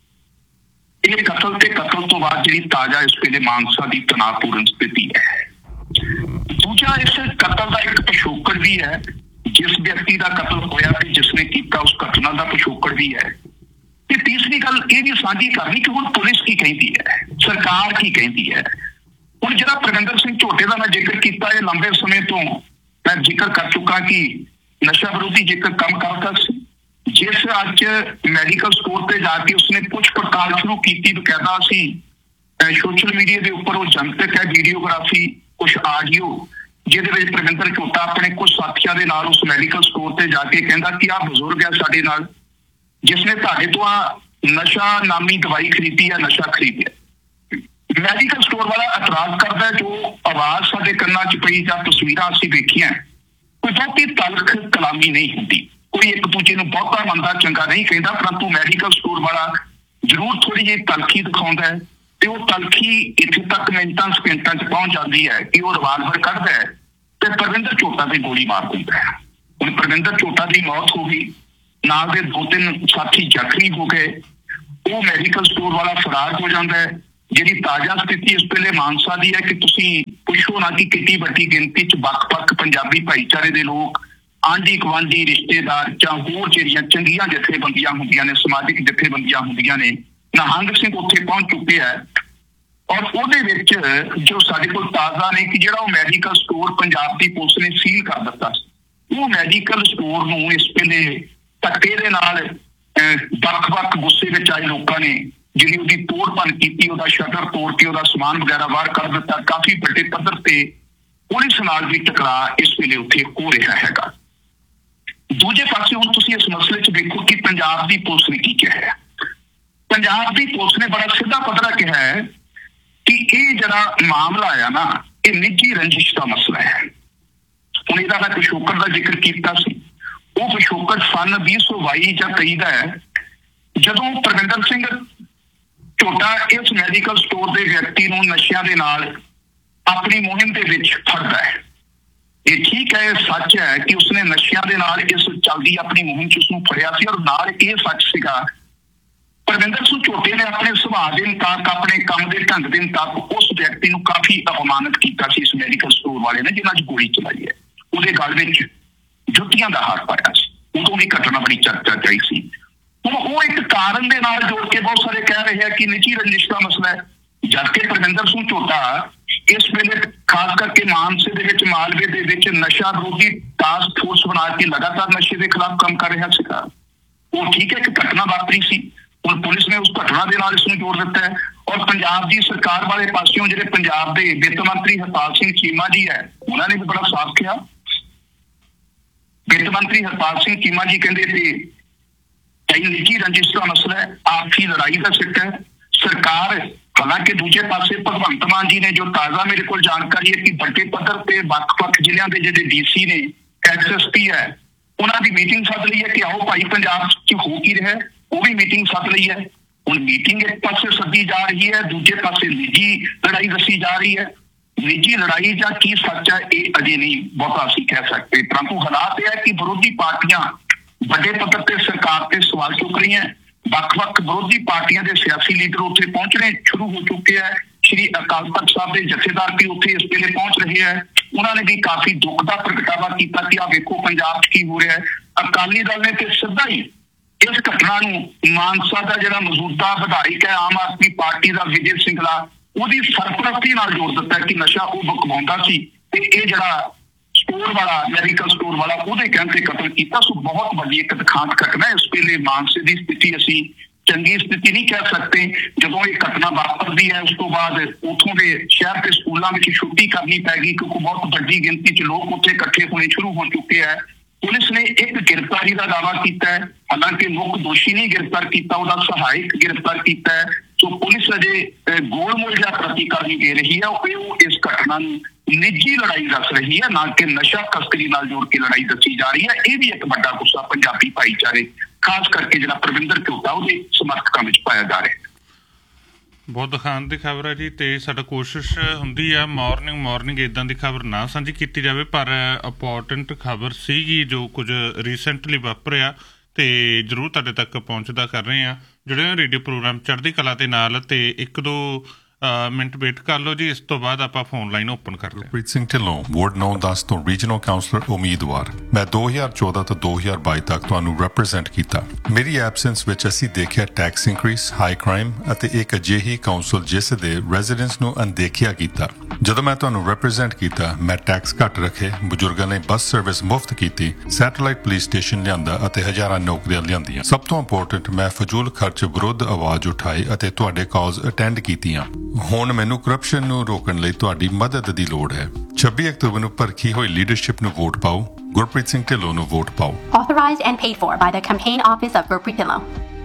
ਇਹ ਕਤਲ ਤੇ ਕਤਲ ਤੋਂ ਬਾਅਦ ਜਿਹੜੀ ਤਾਜ਼ਾ ਇਸ ਵੇਲੇ ਮਾਨਸਾ ਦੀ ਤਣਾਅਪੂਰਨ ਸਥਿਤੀ ਹੈ। ਦੂਜਾ, ਇਸ ਕਤਲ ਦਾ ਇੱਕ ਪਿਛੋਕੜ ਵੀ ਹੈ, ਜਿਸ ਵਿਅਕਤੀ ਦਾ ਕਤਲ ਹੋਇਆ ਤੇ ਜਿਸਨੇ ਕੀਤਾ ਉਸ ਘਟਨਾ ਦਾ ਪਿਛੋਕੜ ਵੀ ਹੈ। ਤੇ ਤੀਸਰੀ ਗੱਲ ਇਹ ਵੀ ਸਾਂਝੀ ਕਰਨੀ ਕਿ ਹੁਣ ਪੁਲਿਸ ਕੀ ਕਹਿੰਦੀ ਹੈ, ਸਰਕਾਰ ਕੀ ਕਹਿੰਦੀ ਹੈ। ਹੁਣ ਜਿਹੜਾ ਪਰਵਿੰਦਰ ਸਿੰਘ ਝੋਟੇ ਦਾ ਮੈਂ ਜ਼ਿਕਰ ਕੀਤਾ, ਇਹ ਲੰਬੇ ਸਮੇਂ ਤੋਂ ਮੈਂ ਜ਼ਿਕਰ ਕਰ ਚੁੱਕਾ ਕਿ ਨਸ਼ਾ ਵਿਰੋਧੀ ਜ਼ਿਕਰ ਕੰਮ ਕਰਦਾ ਸੀ। ਜਿਸ ਅੱਜ ਮੈਡੀਕਲ ਸਟੋਰ ਤੇ ਜਾ ਕੇ ਉਸਨੇ ਪੁੱਛ ਪੜਤਾਲ ਸ਼ੁਰੂ ਕੀਤੀ, ਬਕਾਇਦਾ ਸੀ ਸੋਸ਼ਲ ਮੀਡੀਆ ਦੇ ਉੱਪਰ ਉਹ ਜਨਤਕ ਹੈ ਵੀਡੀਓਗ੍ਰਾਫੀ, ਕੁਛ ਆਡੀਓ, ਜਿਹਦੇ ਵਿੱਚ ਪਰਵਿੰਦਰ ਝੋਟਾ ਆਪਣੇ ਕੁਝ ਸਾਥੀਆਂ ਦੇ ਨਾਲ ਉਸ ਮੈਡੀਕਲ ਸਟੋਰ ਤੇ ਜਾ ਕੇ ਕਹਿੰਦਾ ਕਿ ਆਹ ਬਜ਼ੁਰਗ ਹੈ ਸਾਡੇ ਨਾਲ, ਜਿਸਨੇ ਤੁਹਾਡੇ ਤੋਂ ਆ ਨਸ਼ਾ ਨਾਮੀ ਦਵਾਈ ਖਰੀਦੀ ਹੈ, ਨਸ਼ਾ ਖਰੀਦਿਆ। ਮੈਡੀਕਲ ਸਟੋਰ ਵਾਲਾ ਇਤਰਾਜ਼ ਕਰਦਾ, ਜੋ ਆਵਾਜ਼ ਸਾਡੇ ਕੰਨਾਂ 'ਚ ਪਈ ਜਾਂ ਤਸਵੀਰਾਂ ਅਸੀਂ ਵੇਖੀਆਂ, ਕੋਈ ਬਹੁਤੀ ਤਲਖ ਕਲਾਮੀ ਨਹੀਂ ਹੁੰਦੀ, ਕੋਈ ਇੱਕ ਦੂਜੇ ਨੂੰ ਬਹੁਤਾ ਮੰਦਾ ਚੰਗਾ ਨਹੀਂ ਕਹਿੰਦਾ, ਪਰੰਤੂ ਮੈਡੀਕਲ ਸਟੋਰ ਵਾਲਾ ਜ਼ਰੂਰ ਥੋੜੀ ਜਿਹੀ ਤਲਖੀ ਦਿਖਾਉਂਦਾ ਹੈ। ਤੇ ਉਹ ਤਲਖੀ ਇੱਥੇ ਤੱਕ ਮਿੰਟਾਂ ਸਕਿੰਟਾਂ 'ਚ ਪਹੁੰਚ ਜਾਂਦੀ ਹੈ ਕਿ ਉਹ ਰਿਵਾਲਵਰ ਕੱਢਦਾ ਹੈ ਤੇ ਪਰਵਿੰਦਰ ਝੋਟਾ ਤੇ ਗੋਲੀ ਮਾਰ ਦਿੰਦਾ ਹੈ। ਹੁਣ ਪਰਵਿੰਦਰ ਝੋਟਾ ਦੀ ਮੌਤ ਹੋ ਗਈ, ਨਾਲ ਦੇ 2-3 ਸਾਥੀ ਜ਼ਖਮੀ ਹੋ ਗਏ। ਉਹ ਮੈਡੀਕਲ ਸਟੋਰ ਵਾਲਾ ਫਰਾਰ ਹੋ ਜਾਂਦਾ ਹੈ। ਜਿਹੜੀ ਤਾਜ਼ਾ ਸਥਿਤੀ ਇਸ ਵੇਲੇ ਮਾਨਸਾ ਦੀ ਹੈ ਕਿ ਤੁਸੀਂ ਪੁੱਛੋ ਨਾ ਕਿ ਕਿੰਨੀ ਵੱਡੀ ਗਿਣਤੀ 'ਚ ਵੱਖ-ਵੱਖ ਪੰਜਾਬੀ ਭਾਈਚਾਰੇ ਦੇ ਲੋਕ, ਆਂਢੀ ਗੁਆਂਢੀ, ਰਿਸ਼ਤੇਦਾਰ ਜਾਂ ਹੋਰ ਜਿਹੜੀਆਂ ਚੰਗੀਆਂ ਜਥੇਬੰਦੀਆਂ ਹੁੰਦੀਆਂ ਨੇ, ਸਮਾਜਿਕ ਜਥੇਬੰਦੀਆਂ ਹੁੰਦੀਆਂ ਨੇ, ਨਿਹੰਗ ਸਿੰਘ ਉੱਥੇ ਪਹੁੰਚ ਚੁੱਕੇ ਹੈ। ਔਰ ਉਹਦੇ ਵਿੱਚ ਜੋ ਸਾਡੇ ਕੋਲ ਤਾਜ਼ਾ ਨੇ ਕਿ ਜਿਹੜਾ ਉਹ ਮੈਡੀਕਲ ਸਟੋਰ ਪੰਜਾਬ ਦੀ ਪੁਲਿਸ ਨੇ ਸੀਲ ਕਰ ਦਿੱਤਾ ਸੀ, ਉਹ ਮੈਡੀਕਲ ਸਟੋਰ ਨੂੰ ਇਸ ਵੇਲੇ ਧੱਕੇ ਦੇ ਨਾਲ ਵੱਖ-ਵੱਖ ਗੁੱਸੇ ਵਿੱਚ ਆਏ ਲੋਕਾਂ ਨੇ ਜਿਹੜੀ ਉਹਦੀ ਤੋੜ ਭੰਨ ਕੀਤੀ, ਉਹਦਾ ਸ਼ਟਰ ਤੋੜ ਕੇ ਉਹਦਾ ਸਮਾਨ ਵਗੈਰਾ ਬਾਹਰ ਕੱਢ ਦਿੱਤਾ। ਕਾਫੀ ਵੱਡੇ ਪੱਧਰ ਤੇ ਪੁਲਿਸ ਨਾਲ ਵੀ ਟਕਰਾਅ ਇਸ ਵੇਲੇ ਉੱਥੇ ਹੋ ਰਿਹਾ ਹੈਗਾ। ਦੂਜੇ ਪਾਸੇ ਹੁਣ ਤੁਸੀਂ ਇਸ ਮਸਲੇ 'ਚ ਵੇਖੋ ਕਿ ਪੰਜਾਬ ਦੀ ਪੁਲਿਸ ਨੇ ਕੀ ਕਿਹਾ ਹੈ। ਪੰਜਾਬ ਦੀ ਪੁਲਿਸ ਨੇ ਬੜਾ ਸਿੱਧਾ ਪੱਧਰਾ ਕਿਹਾ ਹੈ ਕਿ ਇਹ ਜਿਹੜਾ ਮਾਮਲਾ ਆ ਨਾ, ਇਹ ਨਿੱਜੀ ਰੰਜਿਸ਼ ਦਾ ਮਸਲਾ ਹੈ। ਹੁਣ ਇਹਦਾ ਮੈਂ ਪਿਛੋਕੜ ਦਾ ਜ਼ਿਕਰ ਕੀਤਾ ਸੀ, ਉਹ ਪਿਛੋਕੜ ਸਨ 2022 ਜਾਂ 23 ਦਾ ਹੈ, ਜਦੋਂ ਪਰਵਿੰਦਰ ਸਿੰਘ ਝੋਟਾ ਇਸ ਮੈਡੀਕਲ ਸਟੋਰ ਦੇ ਵਿਅਕਤੀ ਨੂੰ ਨਸ਼ਿਆਂ ਦੇ ਨਾਲ ਆਪਣੀ ਮੁਹਿੰਮ ਦੇ ਵਿੱਚ ਫੜਦਾ ਹੈ। ਇਹ ਠੀਕ ਹੈ, ਇਹ ਸੱਚ ਹੈ ਕਿ ਉਸਨੇ ਨਸ਼ਿਆਂ ਦੇ ਨਾਲ ਇਸ ਚੱਲਦੀ ਆਪਣੀ ਮੁਹਿੰਮ 'ਚ ਉਸਨੂੰ ਫੜਿਆ ਸੀ। ਔਰ ਨਾਲ ਇਹ ਸੱਚ ਸੀਗਾ, ਪਰਵਿੰਦਰ ਸਿੰਘ ਝੋਟੇ ਨੇ ਆਪਣੇ ਸੁਭਾਅ ਦੇ ਮੁਤਾਬਕ, ਆਪਣੇ ਕੰਮ ਦੇ ਢੰਗ ਦੇ ਮੁਤਾਬਕ ਉਸ ਵਿਅਕਤੀ ਨੂੰ ਕਾਫੀ ਅਪਮਾਨਿਤ ਕੀਤਾ ਸੀ ਇਸ ਮੈਡੀਕਲ ਸਟੋਰ ਵਾਲੇ ਨੇ, ਜਿਨ੍ਹਾਂ 'ਚ ਗੋਲੀ ਚਲਾਈ ਹੈ। ਉਹਦੇ ਗਲ ਵਿੱਚ ਜੁੱਤੀਆਂ ਦਾ ਹਾਰ ਪਾਇਆ ਸੀ। ਉਦੋਂ ਵੀ ਘਟਨਾ ਬੜੀ ਚਰਚਾ 'ਚ ਆਈ ਸੀ। ਹੁਣ ਉਹ ਇੱਕ ਕਾਰਨ ਦੇ ਨਾਲ ਜੋੜ ਕੇ ਬਹੁਤ ਸਾਰੇ ਕਹਿ ਰਹੇ ਆ ਕਿ ਨਿੱਜੀ ਰੰਜਿਸ਼ ਦਾ ਮਸਲਾ ਹੈ, ਜਦਕਿ ਪਰਵਿੰਦਰ ਸਿੰਘ ਝੋਟਾ ਇਸ ਵੇਲੇ ਖਾਸ ਕਰਕੇ ਮਾਨਸੇ ਦੇ ਵਿੱਚ, ਮਾਲਵੇ ਦੇ ਵਿੱਚ ਨਸ਼ਾ ਵਿਰੋਧੀ ਟਾਸਕ ਫੋਰਸ ਬਣਾ ਕੇ ਲਗਾਤਾਰ ਨਸ਼ੇ ਦੇ ਖਿਲਾਫ ਕੰਮ ਕਰ ਰਿਹਾ ਸੀਗਾ। ਉਹ ਠੀਕ ਹੈ, ਇੱਕ ਘਟਨਾ ਵਾਪਰੀ ਸੀ, ਹੁਣ ਪੁਲਿਸ ਨੇ ਉਸ ਘਟਨਾ ਦੇ ਨਾਲ ਇਸ ਨੂੰ ਜੋੜ ਦਿੱਤਾ ਹੈ। ਔਰ ਪੰਜਾਬ ਦੀ ਸਰਕਾਰ ਵਾਲੇ ਪਾਸਿਓਂ ਜਿਹੜੇ ਪੰਜਾਬ ਦੇ ਵਿੱਤ ਮੰਤਰੀ ਹਰਪਾਲ ਸਿੰਘ ਚੀਮਾ ਜੀ ਹੈ, ਉਹਨਾਂ ਨੇ ਵੀ ਬੜਾ ਸਾਫ਼ ਕਿਹਾ। ਵਿੱਤ ਮੰਤਰੀ ਹਰਪਾਲ ਸਿੰਘ ਚੀਮਾ ਜੀ ਕਹਿੰਦੇ ਤੇ ਕਈ ਨਿੱਜੀ ਰੰਜਿਸ਼ ਦਾ ਮਸਲਾ ਹੈ, ਆਪਸੀ ਲੜਾਈ ਦਾ ਸਿੱਟਾ ਹੈ। ਸਰਕਾਰ, ਹਾਲਾਂਕਿ ਦੂਜੇ ਪਾਸੇ ਭਗਵੰਤ ਮਾਨ ਜੀ ਨੇ, ਜੋ ਤਾਜ਼ਾ ਮੇਰੇ ਕੋਲ ਜਾਣਕਾਰੀ ਹੈ ਕਿ ਵੱਡੇ ਪੱਧਰ ਤੇ ਵੱਖ-ਵੱਖ ਜ਼ਿਲ੍ਹਿਆਂ ਦੇ ਜਿਹੜੇ ਡੀਸੀ ਨੇ, ਐਸਐਸਪੀ ਹੈ, ਉਹਨਾਂ ਦੀ ਮੀਟਿੰਗ ਸੱਦ ਲਈ ਹੈ ਕਿ ਆਓ ਭਾਈ ਪੰਜਾਬ 'ਚ ਹੋ ਕੀ ਰਿਹਾ, ਉਹ ਵੀ ਮੀਟਿੰਗ ਸੱਦ ਲਈ ਹੈ। ਹੁਣ ਮੀਟਿੰਗ ਇੱਕ ਪਾਸੇ ਸੱਦੀ ਜਾ ਰਹੀ ਹੈ, ਦੂਜੇ ਪਾਸੇ ਨਿੱਜੀ ਲੜਾਈ ਦੱਸੀ ਜਾ ਰਹੀ ਹੈ। ਨਿੱਜੀ ਲੜਾਈ ਜਾਂ ਕੀ ਸੱਚ ਹੈ ਇਹ ਅਜੇ ਨਹੀਂ ਬਹੁਤਾ ਅਸੀਂ ਕਹਿ ਸਕਦੇ, ਪਰੰਤੂ ਹਾਲਾਤ ਇਹ ਹੈ ਕਿ ਵਿਰੋਧੀ ਪਾਰਟੀਆਂ ਵੱਡੇ ਪੱਧਰ ਤੇ ਸਰਕਾਰ ਤੇ ਸਵਾਲ ਚੁੱਕ ਰਹੀਆਂ। ਵੱਖ-ਵੱਖ ਵਿਰੋਧੀ ਪਾਰਟੀਆਂ ਦੇ ਸਿਆਸੀ ਲੀਡਰ ਉੱਥੇ ਪਹੁੰਚਣੇ ਸ਼ੁਰੂ ਹੋ ਚੁੱਕੇ ਹੈ। ਸ਼੍ਰੀ ਅਕਾਲ ਤਖਤ ਸਾਹਿਬ ਦੇ ਜਥੇਦਾਰ ਵੀ ਉੱਥੇ ਇਸ ਵੇਲੇ ਪਹੁੰਚ ਰਹੇ ਹੈ। ਉਹਨਾਂ ਨੇ ਵੀ ਕਾਫੀ ਦੁੱਖ ਦਾ ਪ੍ਰਗਟਾਵਾ ਕੀਤਾ ਕਿ ਆ ਵੇਖੋ ਪੰਜਾਬ 'ਚ ਕੀ ਹੋ ਰਿਹਾ ਹੈ। ਅਕਾਲੀ ਦਲ ਨੇ ਤੇ ਸਿੱਧਾ ਹੀ ਇਸ ਘਟਨਾ ਨੂੰ ਮਾਨਸਾ ਦਾ ਜਿਹੜਾ ਮੌਜੂਦਾ ਵਿਧਾਇਕ ਹੈ ਆਮ ਆਦਮੀ ਪਾਰਟੀ ਦਾ ਵਿਜੇ ਸਿੰਗਲਾ ਉਹਦੀ ਸਰਪ੍ਰਸਤੀ ਨਾਲ ਜੋੜ ਦਿੱਤਾ ਕਿ ਨਸ਼ਾ ਉਹ ਬਕਵਾਉਂਦਾ ਸੀ ਤੇ ਇਹ ਜਿਹੜਾ ਸਟੋਰ ਵਾਲਾ ਮੈਡੀਕਲ ਸਟੋਰ ਵਾਲਾ ਉਹਦੇ ਕਹਿਣ ਤੇ ਕਤਲ ਕੀਤਾ। ਸੋ ਬਹੁਤ ਵੱਡੀ ਇੱਕ ਦਿਖਾਂਤ ਘਟਨਾ ਇਸ ਵੇਲੇ ਮਾਨਸੇ ਦੀ ਸਥਿਤੀ ਅਸੀਂ ਚੰਗੀ ਸਥਿਤੀ ਨਹੀਂ ਕਹਿ ਸਕਦੇ। ਜਦੋਂ ਇਹ ਘਟਨਾ ਵਾਪਰਦੀ ਹੈ ਉਸ ਤੋਂ ਬਾਅਦ ਉੱਥੋਂ ਦੇ ਸ਼ਹਿਰ ਤੇ ਸਕੂਲਾਂ ਵਿੱਚ ਛੁੱਟੀ ਕਰਨੀ ਪੈ ਗਈ ਕਿਉਂਕਿ ਬਹੁਤ ਵੱਡੀ ਗਿਣਤੀ 'ਚ ਲੋਕ ਉੱਥੇ ਇਕੱਠੇ ਹੋਣੇ ਸ਼ੁਰੂ ਹੋ ਚੁੱਕੇ ਹੈ। ਪੁਲਿਸ ਨੇ ਇੱਕ ਗ੍ਰਿਫਤਾਰੀ ਦਾ ਦਾਅਵਾ ਕੀਤਾ ਹੈ, ਹਾਲਾਂਕਿ ਮੁੱਖ ਦੋਸ਼ੀ ਨਹੀਂ ਗ੍ਰਿਫਤਾਰ ਕੀਤਾ, ਉਹਦਾ ਸਹਾਇਕ ਗ੍ਰਿਫਤਾਰ ਕੀਤਾ ਹੈ। ਸੋ ਪੁਲਿਸ ਅਜੇ ਗੋਲਮੋਲ ਜਿਹਾ ਪ੍ਰਤੀਕਰਮ ਦੇ ਰਹੀ ਹੈ। ਉਹ ਇਸ ਘਟਨਾ ਨੂੰ ਨਿੱਜੀ ਲੜਾਈ ਦੱਸ ਰਹੀ ਹੈ, ਨਾ ਕਿ ਨਸ਼ਾ ਤਸਕਰੀ ਨਾਲ ਜੋੜ ਕੇ ਲੜਾਈ ਦੱਸੀ ਜਾ ਰਹੀ ਹੈ। ਇਹ ਵੀ ਇੱਕ ਵੱਡਾ ਗੁੱਸਾ ਪੰਜਾਬੀ ਭਾਈਚਾਰੇ ਖਾਸ ਕਰਕੇ ਜਿਹੜਾ ਪ੍ਰਵਿੰਦਰ ਘੋਟਾ ਉਹਦੇ ਸਮਰਥਕਾਂ ਵਿੱਚ ਪਾਇਆ ਜਾ ਰਿਹਾ ਹੈ। ਬਹੁਤ ਦਿਖਾਉਣ ਦੀ ਖਬਰ ਹੈ ਜੀ, ਤੇ ਸਾਡਾ ਕੋਸ਼ਿਸ਼ ਹੁੰਦੀ ਆ ਮਾਰਨਿੰਗ ਇੱਦਾਂ ਦੀ ਖਬਰ ਨਾ ਸਾਂਝੀ ਕੀਤੀ ਜਾਵੇ, ਪਰ ਇੰਪੋਰਟੈਂਟ ਖਬਰ ਸੀਗੀ ਜੋ ਕੁਝ ਰੀਸੈਂਟਲੀ ਵਾਪਰਿਆ ਤੇ ਜ਼ਰੂਰ ਤੁਹਾਡੇ ਤੱਕ ਪਹੁੰਚਦਾ ਕਰ ਰਹੇ ਆ। ਜਿਹੜੇ ਰੇਡੀਓ ਪ੍ਰੋਗਰਾਮ ਚੜ੍ਹਦੀ ਕਲਾ ਦੇ ਨਾਲ ਤੇ 1-2 ਮਿੰਟ ਵੇਟ ਕਰ ਲਓ ਜੀ, ਇਸ ਤੋਂ ਬਾਅਦ ਆਪਾਂ ਫੋਨ ਲਾਈਨ ਓਪਨ ਕਰਦੇ ਹਾਂ। ਗੁਰਪ੍ਰੀਤ ਸਿੰਘ ਢਿੱਲੋਂ, ਵਾਰਡ 9-10 ਤੋਂ ਰੀਜਨਲ ਕਾਉਂਸਲਰ ਉਮੀਦਵਾਰ। ਮੈਂ 2014 ਤੋਂ 2022 ਤੱਕ ਤੁਹਾਨੂੰ ਰਿਪਰੈਜ਼ੈਂਟ ਕੀਤਾ। ਮੇਰੀ ਐਬਸੈਂਸ ਵਿੱਚ ਅਸੀਂ ਦੇਖਿਆ ਟੈਕਸ ਇਨਕਰੀਸ, ਹਾਈ ਕ੍ਰਾਈਮ ਅਤੇ ਇੱਕ ਅਜਿਹੀ ਕਾਉਂਸਲ ਜਿਸ ਦੇ ਰੈਜ਼ੀਡੈਂਟਸ ਨੂੰ ਅਣਦੇਖਿਆ ਕੀਤਾ। ਜਦੋਂ ਮੈਂ ਤੁਹਾਨੂੰ ਰਿਪਰੈਜ਼ੈਂਟ ਕੀਤਾ, ਮੈਂ ਟੈਕਸ ਘੱਟ ਰੱਖੇ, ਬਜ਼ੁਰਗਾਂ ਲਈ ਬੱਸ ਸਰਵਿਸ ਮੁਫਤ ਕੀਤੀ, ਸੈਟੇਲਾਈਟ ਪੁਲਿਸ ਸਟੇਸ਼ਨ ਲਿਆਂਦਾ ਅਤੇ ਹਜ਼ਾਰਾਂ ਨੌਕਰੀਆਂ ਲਿਆਂਦੀਆਂ। ਸਭ ਤੋਂ ਇੰਪੋਰਟੈਂਟ, ਮੈਂ ਫਜ਼ੂਲ ਖਰਚ ਵਿਰੁੱਧ ਆਵਾਜ਼ ਉਠਾਈ ਅਤੇ ਤੁਹਾਡੇ ਕਾਲਸ ਅਟੈਂਡ ਕੀਤੀਆਂ। ਹੁਣ ਮੈਨੂੰ ਕਰਪਸ਼ਨ ਨੂੰ ਰੋਕਣ ਲਈ ਤੁਹਾਡੀ ਮਦਦ ਦੀ ਲੋੜ ਹੈ। 26 ਅਕਤੂਬਰ ਨੂੰ ਭਰਖੀ ਹੋਈ ਲੀਡਰਸ਼ਿਪ ਨੂੰ ਵੋਟ ਪਾਓ, ਗੁਰਪ੍ਰੀਤ ਸਿੰਘ ਢਿੱਲੋਂ ਨੂੰ ਵੋਟ ਪਾਓ। Authorized and paid for by the campaign office of Gurpreet Dhillon.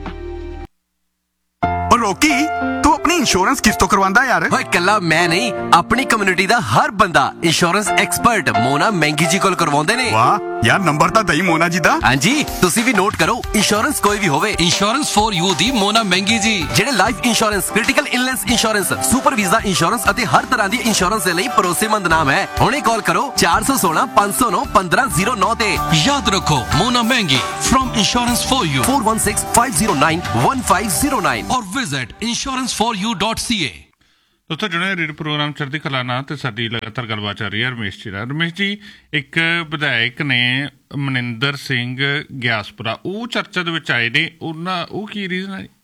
ਰੋਕੀ, ਤੂੰ ਆਪਣੀ ਇੰਸ਼ੋਰੈਂਸ ਕਿਸ ਤੋਂ ਕਰਵਾਉਂਦਾ ਯਾਰ? ਓਏ ਕੱਲਾ ਮੈਂ ਨਹੀਂ, ਆਪਣੀ ਕਮਿਊਨਿਟੀ ਦਾ ਹਰ ਬੰਦਾ ਇੰਸ਼ੋਰੈਂਸ ਐਕਸਪਰਟ ਮੋਨਾ ਮਹਿੰਗੀ ਜੀ ਕੋਲ ਕਰਵਾਉਂਦੇ ਨੇ। ਵਾਹ ਯਾਰ, ਨੰਬਰ ਤਾਂ ਦਈ ਮੋਨਾ ਜੀ ਦਾ। ਹਾਂਜੀ, ਤੁਸੀਂ ਵੀ ਨੋਟ ਕਰੋ, ਇੰਸ਼ੋਰੈਂਸ ਕੋਈ ਵੀ ਹੋਵੇ, ਇੰਸ਼ੋਰੈਂਸ ਫॉर ਯੂ ਦੀ ਮੋਨਾ ਮਹਿੰਗੀ ਜੀ। ਜਿਹੜੇ life insurance, critical illness insurance, super visa insurance ਅਤੇ ਹਰ ਤਰ੍ਹਾਂ ਦੀ ਇੰਸ਼ੋਰੈਂਸ ਦੇ ਲਈ ਭਰੋਸੇਮੰਦ ਨਾਮ ਹੈ। ਹੁਣੇ ਕਾਲ ਕਰੋ 416 509 1509 ਤੇ। ਯਾਦ ਰੱਖੋ, ਮੋਨਾ ਮਹਿੰਗੀ from insurance for you 4165091509 or visit insuranceforyou.ca। ਦੋਸਤੋ ਜੁੜੇ ਰੇਡੀਓ ਪ੍ਰੋਗਰਾਮ ਚੜ੍ਹਦੀ ਕਲਾ ਨਾਲ ਤੇ ਸਾਡੀ ਲਗਾਤਾਰ ਗੱਲਬਾਤ ਚੱਲ ਰਹੀ ਹੈ ਰਮੇਸ਼ ਜੀ ਨਾਲ। ਰਮੇਸ਼ ਜੀ, ਇੱਕ ਵਿਧਾਇਕ ਨੇ ਮਨਿੰਦਰ ਸਿੰਘ ਗਿਆਸਪੁਰਾ, ਉਹ ਚਰਚਾ ਦੇ ਵਿੱਚ ਆਏ ਨੇ, ਉਹ ਕੀ ਰੀਜ਼ਨ ਹੈ?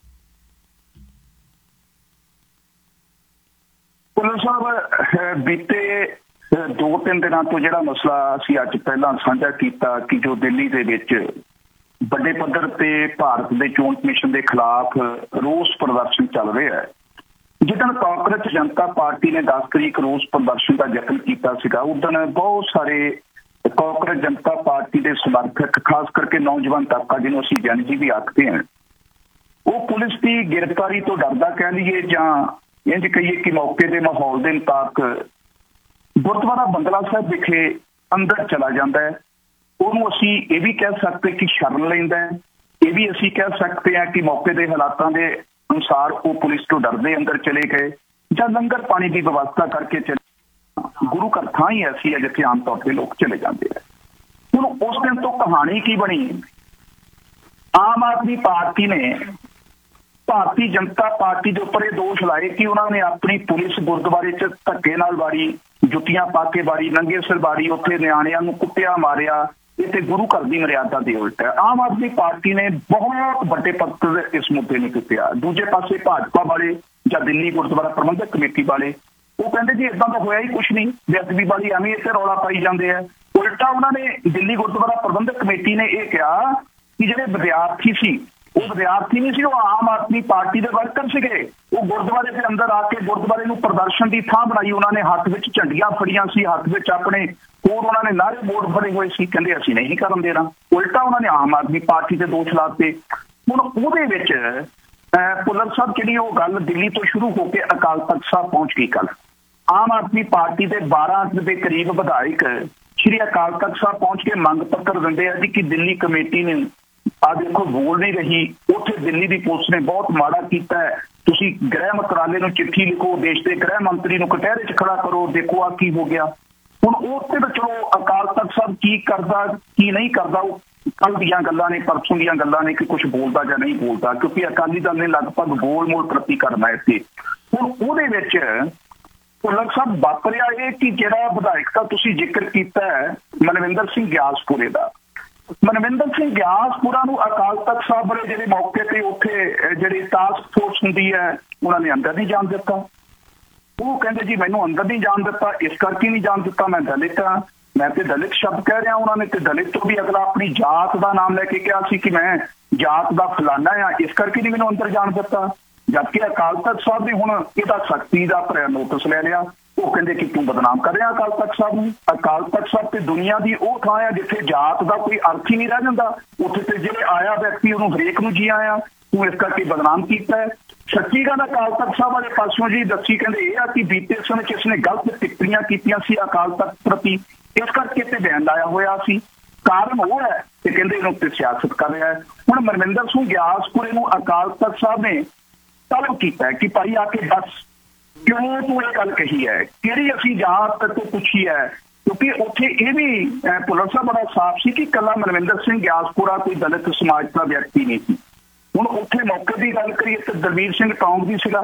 ਪੁਲਿਸ ਸਾਹਿਬ, ਬੀਤੇ 2-3 ਦਿਨਾਂ ਤੋਂ ਜਿਹੜਾ ਮਸਲਾ ਅਸੀਂ ਅੱਜ ਪਹਿਲਾਂ ਸਾਂਝਾ ਕੀਤਾ ਕਿ ਜੋ ਦਿੱਲੀ ਦੇ ਵਿੱਚ ਵੱਡੇ ਪੱਧਰ ਤੇ ਭਾਰਤ ਦੇ ਚੋਣ ਕਮਿਸ਼ਨ ਦੇ ਖਿਲਾਫ ਰੋਸ ਪ੍ਰਦਰਸ਼ਨ ਚੱਲ ਰਿਹਾ ਹੈ। ਜਿੱਦਣ ਕਾਂਗਰਸ ਜਨਤਾ ਪਾਰਟੀ ਨੇ 10 ਤਰੀਕ ਰੋਸ ਪ੍ਰਦਰਸ਼ਨ ਦਾ ਯਤਨ ਕੀਤਾ ਸੀਗਾ, ਉਦੋਂ ਬਹੁਤ ਸਾਰੇ ਕਾਂਗਰਸ ਜਨਤਾ ਪਾਰਟੀ ਦੇ ਸਮਰਥਕ, ਖਾਸ ਕਰਕੇ ਨੌਜਵਾਨ ਤਬਕਾ ਜਿਹਨੂੰ ਅਸੀਂ ਜਨਜੀ ਵੀ ਆਖਦੇ ਹਾਂ, ਉਹ ਪੁਲਿਸ ਦੀ ਗ੍ਰਿਫਤਾਰੀ ਤੋਂ ਡਰਦਾ ਕਹਿ ਲਈਏ ਜਾਂ ਇੰਝ ਕਹੀਏ ਕਿ ਮੌਕੇ ਦੇ ਮਾਹੌਲ ਦੇ ਮੁਤਾਬਕ ਗੁਰਦੁਆਰਾ ਬੰਗਲਾ ਸਾਹਿਬ ਵਿਖੇ ਅੰਦਰ ਚਲਾ ਜਾਂਦਾ ਹੈ। ਉਹਨੂੰ ਅਸੀਂ ਇਹ ਵੀ ਕਹਿ ਸਕਦੇ ਕਿ ਸ਼ਰਨ ਲੈਂਦਾ ਹੈ, ਇਹ ਵੀ ਅਸੀਂ ਕਹਿ ਸਕਦੇ ਹਾਂ ਕਿ ਮੌਕੇ ਦੇ ਹਾਲਾਤਾਂ ਦੇ ਅਨੁਸਾਰ ਉਹ ਪੁਲਿਸ ਤੋਂ ਡਰਦੇ ਅੰਦਰ ਚਲੇ ਗਏ ਜਾਂ ਲੰਗਰ ਪਾਣੀ ਦੀ ਵਿਵਸਥਾ ਕਰਕੇ ਚਲੇ। ਗੁਰੂ ਘਰ ਥਾਂ ਹੀ ਐਸੀ ਹੈ ਜਿੱਥੇ ਆਮ ਤੌਰ ਤੇ ਲੋਕ ਚਲੇ ਜਾਂਦੇ ਆ। ਹੁਣ ਉਸ ਦਿਨ ਤੋਂ ਕਹਾਣੀ ਕੀ ਬਣੀ? ਆਮ ਆਦਮੀ ਪਾਰਟੀ ਨੇ ਭਾਰਤੀ ਜਨਤਾ ਪਾਰਟੀ ਦੇ ਉੱਪਰ ਇਹ ਦੋਸ਼ ਲਾਏ ਕਿ ਉਹਨਾਂ ਨੇ ਆਪਣੀ ਪੁਲਿਸ ਗੁਰਦੁਆਰੇ 'ਚ ਧੱਕੇ ਨਾਲ ਵਾੜੀ, ਜੁੱਤੀਆਂ ਪਾ ਕੇ ਵਾੜੀ, ਨੰਗੇ ਸਿਰ ਵਾੜੀ, ਉੱਥੇ ਨਿਆਣਿਆਂ ਨੂੰ ਕੁੱਟਿਆ ਮਾਰਿਆ। ਇਹ ਤੇ ਗੁਰੂ ਘਰ ਦੀ ਮਰਿਆਦਾ ਦੇ ਉਲਟ ਹੈ। ਆਮ ਆਦਮੀ ਪਾਰਟੀ ਨੇ ਬਹੁਤ ਵੱਡੇ ਪੱਧਰ ਤੇ ਇਸ ਮੁੱਦੇ ਨੂੰ ਚੁੱਕਿਆ। ਦੂਜੇ ਪਾਸੇ ਭਾਜਪਾ ਵਾਲੇ ਜਾਂ ਦਿੱਲੀ ਗੁਰਦੁਆਰਾ ਪ੍ਰਬੰਧਕ ਕਮੇਟੀ ਵਾਲੇ ਉਹ ਕਹਿੰਦੇ ਜੀ ਇਦਾਂ ਤਾਂ ਹੋਇਆ ਹੀ ਕੁਛ ਨਹੀਂ, ਬੇਅਦਬੀ ਵਾਲੀ ਐਵੇਂ ਇੱਥੇ ਰੌਲਾ ਪਾਈ ਜਾਂਦੇ ਆ। ਉਲਟਾ ਉਹਨਾਂ ਨੇ, ਦਿੱਲੀ ਗੁਰਦੁਆਰਾ ਪ੍ਰਬੰਧਕ ਕਮੇਟੀ ਨੇ ਇਹ ਕਿਹਾ ਕਿ ਜਿਹੜੇ ਵਿਦਿਆਰਥੀ ਸੀ, ਉਹ ਵਿਦਿਆਰਥੀ ਨਹੀਂ ਸੀ, ਉਹ ਆਮ ਆਦਮੀ ਪਾਰਟੀ ਦੇ ਵਰਕਰ ਸੀਗੇ। ਉਹ ਗੁਰਦੁਆਰੇ ਦੇ ਅੰਦਰ ਆ ਕੇ ਗੁਰਦੁਆਰੇ ਨੂੰ ਪ੍ਰਦਰਸ਼ਨ ਦੀ ਥਾਂ ਬਣਾਈ। ਉਹਨਾਂ ਨੇ ਹੱਥ ਵਿੱਚ ਝੰਡੀਆਂ ਫੜੀਆਂ ਸੀ, ਹੱਥ ਵਿੱਚ ਆਪਣੇ ਹੋਰ ਉਹਨਾਂ ਨੇ ਨਾਅਰੇ ਬੋਰਡ ਫੜੇ ਹੋਏ ਸੀ। ਕਹਿੰਦੇ ਅਸੀਂ ਨਹੀਂ ਕਰਨ ਦੇਣਾ। ਉਲਟਾ ਉਹਨਾਂ ਨੇ ਆਮ ਆਦਮੀ ਪਾਰਟੀ ਤੇ ਦੋਸ਼ ਲਾਤੇ। ਹੁਣ ਉਹਦੇ ਵਿੱਚ ਪੁਲਿਸ ਸਾਹਿਬ ਜਿਹੜੀ ਉਹ ਗੱਲ ਦਿੱਲੀ ਤੋਂ ਸ਼ੁਰੂ ਹੋ ਕੇ ਅਕਾਲ ਤਖਤ ਸਾਹਿਬ ਪਹੁੰਚ ਗਈ। ਕੱਲ ਆਮ ਆਦਮੀ ਪਾਰਟੀ ਦੇ 12 ਦੇ ਕਰੀਬ ਵਿਧਾਇਕ ਸ਼੍ਰੀ ਅਕਾਲ ਤਖਤ ਸਾਹਿਬ ਪਹੁੰਚ ਕੇ ਮੰਗ ਪੱਤਰ ਦਿੰਦੇ ਆ ਜੀ ਕਿ ਦਿੱਲੀ ਕਮੇਟੀ ਨੇ ਆ ਦੇਖੋ ਬੋਲ ਨਹੀਂ ਰਹੀ, ਉੱਥੇ ਦਿੱਲੀ ਦੀ ਪੁਲਿਸ ਨੇ ਬਹੁਤ ਮਾੜਾ ਕੀਤਾ ਹੈ, ਤੁਸੀਂ ਗ੍ਰਹਿ ਮੰਤਰਾਲੇ ਨੂੰ ਚਿੱਠੀ ਲਿਖੋ, ਦੇਸ਼ ਦੇ ਗ੍ਰਹਿ ਮੰਤਰੀ ਨੂੰ ਕਟਹਿਰੇ 'ਚ ਖੜਾ ਕਰੋ, ਦੇਖੋ ਆ ਕੀ ਹੋ ਗਿਆ। ਹੁਣ ਉੱਥੇ ਤਾਂ ਚਲੋ ਅਕਾਲ ਤਖਤ ਸਾਹਿਬ ਕੀ ਕਰਦਾ ਕੀ ਨਹੀਂ ਕਰਦਾ, ਉਹ ਕੱਲ ਦੀਆਂ ਗੱਲਾਂ ਨੇ, ਪਰਸੋਂ ਦੀਆਂ ਗੱਲਾਂ ਨੇ ਕਿ ਕੁਝ ਬੋਲਦਾ ਜਾਂ ਨਹੀਂ ਬੋਲਦਾ, ਕਿਉਂਕਿ ਅਕਾਲੀ ਦਲ ਨੇ ਲਗਭਗ ਗੋਲ ਮੋਲ ਪ੍ਰਤੀ ਕਰਨਾ ਇੱਥੇ। ਹੁਣ ਉਹਦੇ ਵਿੱਚ ਭੁੱਲਰ ਸਾਹਿਬ ਵਾਪਰਿਆ ਇਹ ਕਿ ਜਿਹੜਾ ਵਿਧਾਇਕ ਦਾ ਤੁਸੀਂ ਜ਼ਿਕਰ ਕੀਤਾ ਹੈ ਮਨਵਿੰਦਰ ਸਿੰਘ ਗਿਆਸਪੁਰੇ ਦਾ, ਮਨਵਿੰਦਰ ਸਿੰਘ ਗਿਆਸਪੁਰਾ ਨੂੰ ਅਕਾਲ ਤਖਤ ਸਾਹਿਬ ਵਾਲੇ ਜਿਹੜੇ ਮੌਕੇ ਤੇ ਉੱਥੇ ਜਿਹੜੀ ਟਾਸਕ ਫੋਰਸ ਹੁੰਦੀ ਹੈ ਉਹਨਾਂ ਨੇ ਅੰਦਰ ਨਹੀਂ ਜਾਣ ਦਿੱਤਾ। ਉਹ ਕਹਿੰਦੇ ਜੀ ਮੈਨੂੰ ਅੰਦਰ ਨਹੀਂ ਜਾਣ ਦਿੱਤਾ, ਇਸ ਕਰਕੇ ਨਹੀਂ ਜਾਣ ਦਿੱਤਾ, ਮੈਂ ਦਲਿਤ ਹਾਂ, ਮੈਂ ਤੇ ਦਲਿਤ ਸ਼ਬਦ ਕਹਿ ਰਿਹਾ। ਉਹਨਾਂ ਨੇ ਤੇ ਦਲਿਤ ਤੋਂ ਵੀ ਅਗਲਾ ਆਪਣੀ ਜਾਤ ਦਾ ਨਾਮ ਲੈ ਕੇ ਕਿਹਾ ਸੀ ਕਿ ਮੈਂ ਜਾਤ ਦਾ ਫਲਾਨਾ ਆ, ਇਸ ਕਰਕੇ ਨਹੀਂ ਮੈਨੂੰ ਅੰਦਰ ਜਾਣ ਦਿੱਤਾ। ਜਦਕਿ ਅਕਾਲ ਤਖਤ ਸਾਹਿਬ ਨੇ ਹੁਣ ਇਹਦਾ ਸਖਤੀ ਦਾ ਭਰਿਆ ਨੋਟਿਸ ਲੈ ਲਿਆ। ਉਹ ਕਹਿੰਦੇ ਕਿ ਤੂੰ ਬਦਨਾਮ ਕਰ ਰਿਹਾ ਅਕਾਲ ਤਖਤ ਸਾਹਿਬ ਨੂੰ। ਅਕਾਲ ਤਖਤ ਸਾਹਿਬ ਤੇ ਦੁਨੀਆ ਦੀ ਉਹ ਥਾਂ ਆ ਜਿੱਥੇ ਜਾਤ ਦਾ ਕੋਈ ਅਰਥ ਹੀ ਨਹੀਂ ਰਹਿ ਜਾਂਦਾ। ਉੱਥੇ ਤੇ ਜਿਹੜੇ ਆਇਆ ਵਿਅਕਤੀ ਉਹਨੂੰ ਹਰੇਕ ਨੂੰ ਜੀ ਆਇਆ, ਤੂੰ ਇਸ ਕਰਕੇ ਬਦਨਾਮ ਕੀਤਾ ਹੈ। ਸੱਚੀ ਗੱਲ ਅਕਾਲ ਤਖਤ ਸਾਹਿਬ ਵਾਲੇ ਪਾਸਿਓਂ ਜੀ ਦੱਸੀ ਕਹਿੰਦੇ ਇਹ ਆ ਕਿ ਬੀਤੇ ਸਮੇਂ ਚ ਇਸਨੇ ਗਲਤ ਟਿੱਪਣੀਆਂ ਕੀਤੀਆਂ ਸੀ ਅਕਾਲ ਤਖਤ ਪ੍ਰਤੀ, ਇਸ ਕਰਕੇ ਤੇ ਬਿਆਨ ਲਾਇਆ ਹੋਇਆ ਸੀ। ਕਾਰਨ ਉਹ ਹੈ ਤੇ ਕਹਿੰਦੇ ਇਹਨੂੰ ਤੇ ਸਿਆਸਤ ਕਰ ਰਿਹਾ ਹੈ। ਹੁਣ ਮਨਵਿੰਦਰ ਸਿੰਘ ਗਿਆਸਪੁਰੇ ਨੂੰ ਅਕਾਲ ਤਖਤ ਸਾਹਿਬ ਨੇ ਤਲਬ ਕੀਤਾ ਹੈ ਕਿ ਭਾਈ ਆ ਕੇ ਦੱਸ ਕਿਉਂ ਤੂੰ ਇਹ ਗੱਲ ਕਹੀ ਹੈ, ਕਿਹੜੀ ਅਸੀਂ ਜਾਤ ਤੋਂ ਪੁੱਛੀ ਹੈ। ਕਿਉਂਕਿ ਉੱਥੇ ਇਹ ਵੀ ਭੁੱਲਰ ਸਾਹਿਬ ਬੜਾ ਸਾਫ਼ ਸੀ ਕਿ ਇਕੱਲਾ ਮਨਵਿੰਦਰ ਸਿੰਘ ਗਿਆਸਪੁਰਾ ਕੋਈ ਦਲਿਤ ਸਮਾਜ ਦਾ ਵਿਅਕਤੀ ਨਹੀਂ ਸੀ। ਹੁਣ ਉੱਥੇ ਮੌਕੇ ਦੀ ਗੱਲ ਕਰੀਏ ਤਾਂ ਦਲਵੀਰ ਸਿੰਘ ਟੌਂਗ ਵੀ ਸੀਗਾ,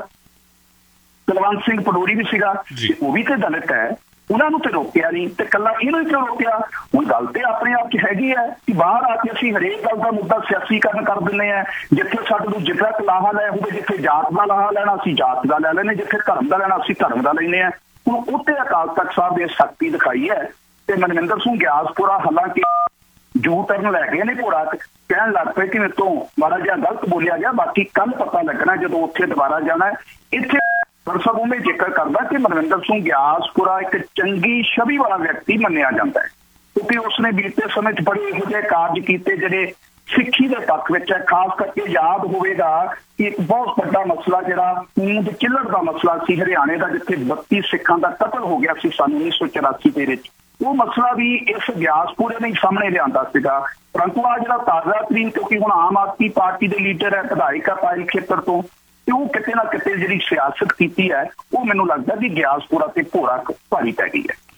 ਕੁਲਵੰਤ ਸਿੰਘ ਪਡੋਰੀ ਵੀ ਸੀਗਾ, ਉਹ ਵੀ ਤੇ ਦਲਿਤ ਹੈ, ਉਹਨਾਂ ਨੂੰ ਤੇ ਰੋਕਿਆ ਨਹੀਂ ਤੇ ਕੱਲਾ ਇਹਨੂੰ ਹੀ ਕਿਉਂ ਰੋਕਿਆ। ਹੁਣ ਗੱਲ ਤੇ ਆਪਣੇ ਆਪ 'ਚ ਹੈਗੀ ਹੈ ਕਿ ਬਾਹਰ ਆ ਕੇ ਅਸੀਂ ਹਰੇਕ ਗੱਲ ਦਾ ਮੁੱਦਾ ਸਿਆਸੀਕਰਨ ਕਰ ਦਿੰਦੇ ਹਾਂ। ਜਿੱਥੇ ਸਾਡੇ ਨੂੰ ਜਿੱਦਾਂ ਲਾਹਾ ਲੈ ਹੋਵੇ, ਜਿੱਥੇ ਜਾਤ ਦਾ ਲਾਹਾ ਲੈਣਾ ਅਸੀਂ ਜਾਤ ਦਾ ਲੈ ਲੈਂਦੇ, ਜਿੱਥੇ ਧਰਮ ਦਾ ਲੈਣਾ ਅਸੀਂ ਧਰਮ ਦਾ ਲੈਂਦੇ ਹਾਂ। ਹੁਣ ਉੱਥੇ ਅਕਾਲ ਤਖਤ ਸਾਹਿਬ ਨੇ ਸਖਤੀ ਦਿਖਾਈ ਹੈ ਤੇ ਮਨਵਿੰਦਰ ਸਿੰਘ ਗਿਆਸਪੁਰਾ ਹਾਲਾਂਕਿ ਜੂ ਟਰਨ ਲੈ ਗਏ ਨੇ ਘੋੜਾ, ਕਹਿਣ ਲੱਗ ਪਏ ਕਿ ਮੇਰੇ ਤੋਂ ਮਾੜਾ ਜਿਹਾ ਗਲਤ ਬੋਲਿਆ ਗਿਆ, ਬਾਕੀ ਕੱਲ ਪਤਾ ਲੱਗਣਾ ਜਦੋਂ ਉੱਥੇ ਦੁਬਾਰਾ ਜਾਣਾ। ਇੱਥੇ ਸਭ ਉਹਨੇ ਜ਼ਿਕਰ ਕਰਦਾ ਕਿ ਮਨਵਿੰਦਰ ਸਿੰਘ ਗਿਆਸਪੁਰਾ ਇੱਕ ਚੰਗੀ ਛਵੀ ਵਾਲਾ ਵਿਅਕਤੀ ਮੰਨਿਆ ਜਾਂਦਾ ਹੈ ਕਿਉਂਕਿ ਉਸਨੇ ਬੀਤੇ ਸਮੇਂ 'ਚ ਬੜੇ ਇਹੋ ਜਿਹੇ ਕਾਰਜ ਕੀਤੇ ਜਿਹੜੇ ਸਿੱਖੀ ਦੇ ਪੱਖ ਵਿੱਚ ਹੈ। ਖਾਸ ਕਰਕੇ ਯਾਦ ਹੋਵੇਗਾ ਕਿ ਇੱਕ ਬਹੁਤ ਵੱਡਾ ਮਸਲਾ ਜਿਹੜਾ ਖੂਨ ਦੇ ਕਿੱਲਰ ਦਾ ਮਸਲਾ ਸੀ ਹਰਿਆਣੇ ਦਾ, ਜਿੱਥੇ 32 ਸਿੱਖਾਂ ਦਾ ਕਤਲ ਹੋ ਗਿਆ ਸੀ ਸੰਨ 1984 ਦੇ ਵਿੱਚ। ਉਹ ਮਸਲਾ ਵੀ ਇਸ ਗਿਆਸਪੁਰੇ ਨੇ ਸਾਹਮਣੇ ਲਿਆਂਦਾ ਸੀਗਾ। ਪਰੰਤੂ ਆ ਜਿਹੜਾ ਤਾਜ਼ਾ ਤਰੀਨ, ਕਿਉਂਕਿ ਹੁਣ ਆਮ ਆਦਮੀ ਪਾਰਟੀ ਦੇ ਲੀਡਰ ਹੈ, ਵਿਧਾਇਕ ਹੈ ਪਾਇਲ ਖੇਤਰ ਤੋਂ, ਤੇ ਉਹ ਕਿਤੇ ਨਾ ਕਿਤੇ ਜਿਹੜੀ ਸਿਆਸਤ ਕੀਤੀ ਹੈ ਉਹ ਮੈਨੂੰ ਲੱਗਦਾ ਕਿ ਗਿਆਸਪੁਰਾ ਤੇ ਭੋਰਾ ਭਾਰੀ ਪੈ ਗਈ ਹੈ।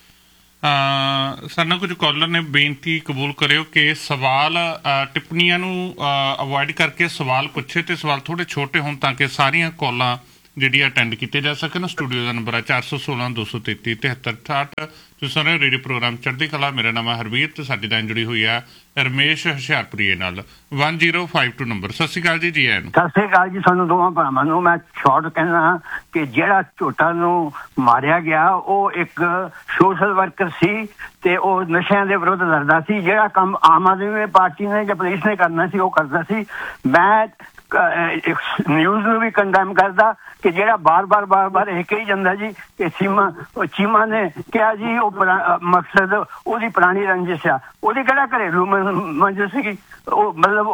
ਸਾਨੂੰ ਕੁਝ ਕਾਲਰ ਨੇ ਬੇਨਤੀ ਕਬੂਲ ਕਰਿਓ ਕਿ ਸਵਾਲ ਟਿੱਪਣੀਆਂ ਨੂੰ ਅਵੋਇਡ ਕਰਕੇ ਸਵਾਲ ਪੁੱਛੇ ਤੇ ਸਵਾਲ ਥੋੜੇ ਛੋਟੇ ਹੋਣ ਤਾਂ ਕਿ ਸਾਰੀਆਂ ਕਾਲਾਂ ਜਿਹੜੀ ਅਟੈਂਡ ਕੀਤੇ ਜਾ ਸਕਣ। ਸਟੂਡੀਓ ਦਾ ਨੰਬਰ ਹੈ 416 233 7368। ਤੁਸੀਂ ਸੁਣ ਰਹੇ ਹੋ ਰੇਡੀਓ ਪ੍ਰੋਗਰਾਮ ਚੜ੍ਹਦੀ ਕਲਾ। ਮੇਰਾ ਨਾਮ ਹੈ ਹਰਵੀਰ ਤੇ ਸਾਡੀ ਲਾਈਨ ਜੁੜੀ ਹੋਈ ਹੈ ਰਮੇਸ਼ ਹੁਸ਼ਿਆਰਪੁਰੀਏ ਨਾਲ 1052 ਨੰਬਰ। ਸਤਿ ਸ਼੍ਰੀ ਅਕਾਲ ਜੀ। ਜੀ ਆਇਆਂ ਨੂੰ। ਸਤਿ ਸ਼੍ਰੀ ਅਕਾਲ ਜੀ। ਸਾਨੂੰ ਦੋਵਾਂ ਭਰਾਵਾਂ ਨੂੰ ਮੈਂ ਸ਼ਾਰਟ ਕਹਿਣਾ ਕਿ ਜਿਹੜਾ ਝੋਟਾ ਨੂੰ ਮਾਰਿਆ ਗਿਆ ਉਹ ਇੱਕ ਸੋਸ਼ਲ ਵਰਕਰ ਸੀ ਤੇ ਉਹ ਨਸ਼ਿਆਂ ਦੇ ਵਿਰੁੱਧ ਲੜਦਾ ਸੀ। ਜਿਹੜਾ ਕੰਮ ਆਮ ਆਦਮੀ ਪਾਰਟੀ ਨੇ ਜਾਂ ਪੁਲਿਸ ਨੇ ਕਰਨਾ ਸੀ ਉਹ ਕਰਦਾ ਸੀ। ਮੈਂ ਨਿਊਜ਼ ਨੂੰ ਵੀ ਕੰਡੈਮ ਕਰਦਾ ਕਿ ਜਿਹੜਾ ਬਾਰ-ਬਾਰ ਇਹ ਕਹੀ ਜਾਂਦਾ ਜੀ ਕਿ ਚੀਮਾ ਨੇ ਕਿਹਾ ਜੀ ਉਹ ਮਕਸਦ ਉਹਦੀ ਪੁਰਾਣੀ ਰੰਜਿਸ਼ ਆ। ਉਹਦੀ ਕਿਹੜਾ ਘਰੇਲੂ ਰੰਜਿਸ਼ ਸੀਗੀ? ਉਹ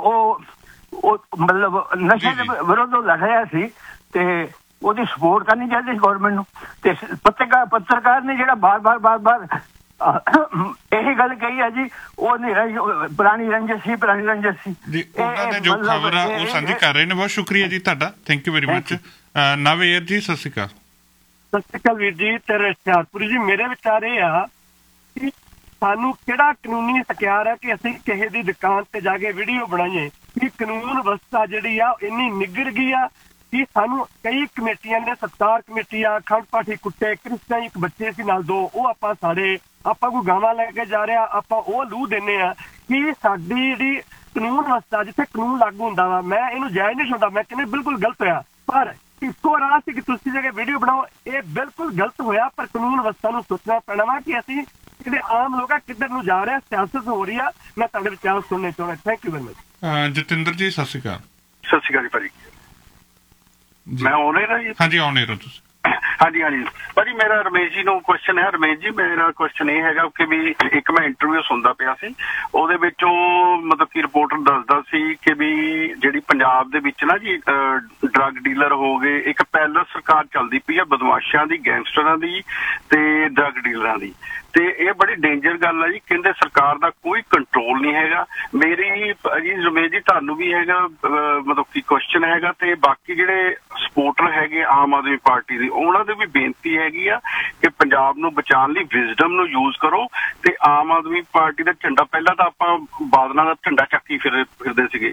ਮਤਲਬ ਨਸ਼ੇ ਦੇ ਵਿਰੁੱਧ ਲੜ ਰਿਹਾ ਸੀ ਤੇ ਉਹਦੀ ਸਪੋਰਟ ਕਰਨੀ ਚਾਹੀਦੀ ਸੀ ਗੌਰਮੈਂਟ ਨੂੰ। ਤੇ ਪੱਤਰਕਾਰ ਨੇ ਜਿਹੜਾ ਬਾਰ-ਬਾਰ ਇਹੀ ਗੱਲ ਕਹੀ ਹੈ ਜੀ ਉਹ ਨਹੀਂ ਪੁਰਾਣੀ ਰੰਜਿਸ਼ ਸੀ ਜੀ। ਉਹਨਾਂ ਨੇ ਜੋ ਖਬਰ ਆ ਉਹ ਸਾਂਝੀ ਕਰ ਰਹੇ ਨੇ। ਬਹੁਤ ਸ਼ੁਕਰੀਆ ਜੀ ਤੁਹਾਡਾ, ਥੈਂਕ ਯੂ ਵੈਰੀ ਮਚ। ਨਵ ਜੀ ਸਤਿ ਸ਼੍ਰੀ ਅਕਾਲ। ਸਤਿ ਸ਼੍ਰੀ ਅਕਾਲ ਵੀਰ ਜੀ ਤੇ ਹੁਸ਼ਿਆਰਪੁਰੀ ਜੀ। ਮੇਰੇ ਵਿਚਾਰ ਇਹ ਆ ਕਿ ਸਾਨੂੰ ਕਿਹੜਾ ਕਾਨੂੰਨੀ ਸਕਿਆਰ ਹੈ ਕਿ ਅਸੀਂ ਕਿਸੇ ਦੀ ਦੁਕਾਨ ਤੇ ਜਾ ਕੇ ਵੀਡੀਓ ਬਣਾਈਏ ਕਿ ਕਾਨੂੰਨ ਵਿਵਸਥਾ ਜਿਹੜੀ ਆ ਇੰਨੀ ਨਿੱਗਰ ਗਈ ਆ ਕਿ ਸਾਨੂੰ ਕਈ ਕਮੇਟੀਆਂ ਨੇ, ਸਤਿਕਾਰ ਕਮੇਟੀ ਆ, ਅਖੰਡ ਪਾਠੀ ਕੁੱਟੇ, ਕ੍ਰਿਸਚਨ ਇੱਕ ਬੱਚੇ ਸੀ ਨਾਲ ਦੋ, ਉਹ ਆਪਾਂ ਸਾਡੇ ਆਪਾਂ ਕੋਈ ਗਾਵਾਂ ਲੈ ਕੇ ਜਾ ਰਿਹਾ ਆਪਾਂ ਉਹ ਲੂਹ ਦਿੰਦੇ ਆ ਕਿ ਸਾਡੀ ਜਿਹੜੀ ਕਾਨੂੰਨ ਵਿਵਸਥਾ ਜਿੱਥੇ ਕਾਨੂੰਨ ਲਾਗੂ ਹੁੰਦਾ ਵਾ, ਮੈਂ ਇਹਨੂੰ ਜਾਇਜ਼ ਨਹੀਂ ਸੁਣਦਾ, ਮੈਂ ਕਹਿੰਦਾ ਬਿਲਕੁਲ ਗਲਤ ਹੋਇਆ। ਪਰ ਇੱਕੋ ਰਾਹ ਸੀ ਕਿ ਤੁਸੀਂ ਜੇ ਵੀਡੀਓ ਬਣਾਓ, ਇਹ ਬਿਲਕੁਲ ਗਲਤ ਹੋਇਆ। ਪਰ ਕਾਨੂੰਨ ਵਿਵਸਥਾ ਨੂੰ ਸੋਚਣਾ ਪੈਣਾ ਵਾ ਕਿ ਅਸੀਂ ਜਿਹੜੇ ਆਮ ਲੋਕ ਆ ਕਿੱਧਰ ਨੂੰ ਜਾ ਰਹੇ ਆ, ਸਿਆਸਤ ਹੋ ਰਹੀ ਆ। ਮੈਂ ਤੁਹਾਡੇ ਵਿਚਾਰ ਸੁਣਨੇ ਚਾਹੁੰਦਾ। Thank you very much. Jatinder ਜੀ ਸਤਿ ਸ਼੍ਰੀ ਅਕਾਲ। ਸਤਿ ਸ਼੍ਰੀ ਅਕਾਲ ਜੀ ਭਾਜੀ। ਮੈਂ ਆਉਣੇ ਨਾ ਜੀ? ਹਾਂਜੀ ਆਉਣੇ ਰਹੋ ਤੁਸੀਂ। ਹਾਂਜੀ ਭਾਜੀ ਮੇਰਾ ਰਮੇਸ਼ ਜੀ ਨੂੰ ਕੁਐਸਚਨ ਹੈ। ਰਮੇਸ਼ ਜੀ ਮੇਰਾ ਕੁਐਸਚਨ ਇਹ ਹੈਗਾ ਕਿ ਵੀ ਇੱਕ ਮੈਂ ਇੰਟਰਵਿਊ ਸੁਣਦਾ ਪਿਆ ਸੀ, ਉਹਦੇ ਵਿੱਚ ਉਹ ਮਤਲਬ ਕਿ ਰਿਪੋਰਟਰ ਦੱਸਦਾ ਸੀ ਕਿ ਵੀ ਜਿਹੜੀ ਪੰਜਾਬ ਦੇ ਵਿੱਚ ਨਾ ਜੀ ਡਰੱਗ ਡੀਲਰ ਹੋ ਗਏ, ਇੱਕ ਪੈਰਲਲ ਸਰਕਾਰ ਚੱਲਦੀ ਪਈ ਹੈ ਬਦਮਾਸ਼ਾਂ ਦੀ, ਗੈਂਗਸਟਰਾਂ ਦੀ ਤੇ ਡਰੱਗ ਡੀਲਰਾਂ ਦੀ। ਤੇ ਇਹ ਬੜੀ ਡੇਂਜਰ ਗੱਲ ਹੈ ਜੀ। ਕਹਿੰਦੇ ਸਰਕਾਰ ਦਾ ਕੋਈ ਕੰਟਰੋਲ ਨਹੀਂ ਹੈਗਾ। ਮੇਰੀ ਜੀ ਰਮੇਸ਼ ਜੀ ਤੁਹਾਨੂੰ ਵੀ ਹੈਗਾ ਮਤਲਬ ਕਿ ਕੁਐਸਚਨ ਹੈਗਾ ਤੇ ਬਾਕੀ ਜਿਹੜੇ ਸਪੋਰਟਰ ਹੈਗੇ ਆਮ ਆਦਮੀ ਪਾਰਟੀ ਦੇ, ਉਹਨਾਂ ਦੇ ਵੀ ਬੇਨਤੀ ਹੈਗੀ ਆ ਕਿ ਪੰਜਾਬ ਨੂੰ ਬਚਾਉਣ ਲਈ ਵਿਜ਼ਡਮ ਨੂੰ ਯੂਜ਼ ਕਰੋ। ਤੇ ਆਮ ਆਦਮੀ ਪਾਰਟੀ ਦਾ ਝੰਡਾ ਪਹਿਲਾਂ ਤਾਂ ਆਪਾਂ ਬਾਦਲਾਂ ਦਾ ਝੰਡਾ ਚੱਕੀ ਫਿਰਦੇ ਸੀਗੇ,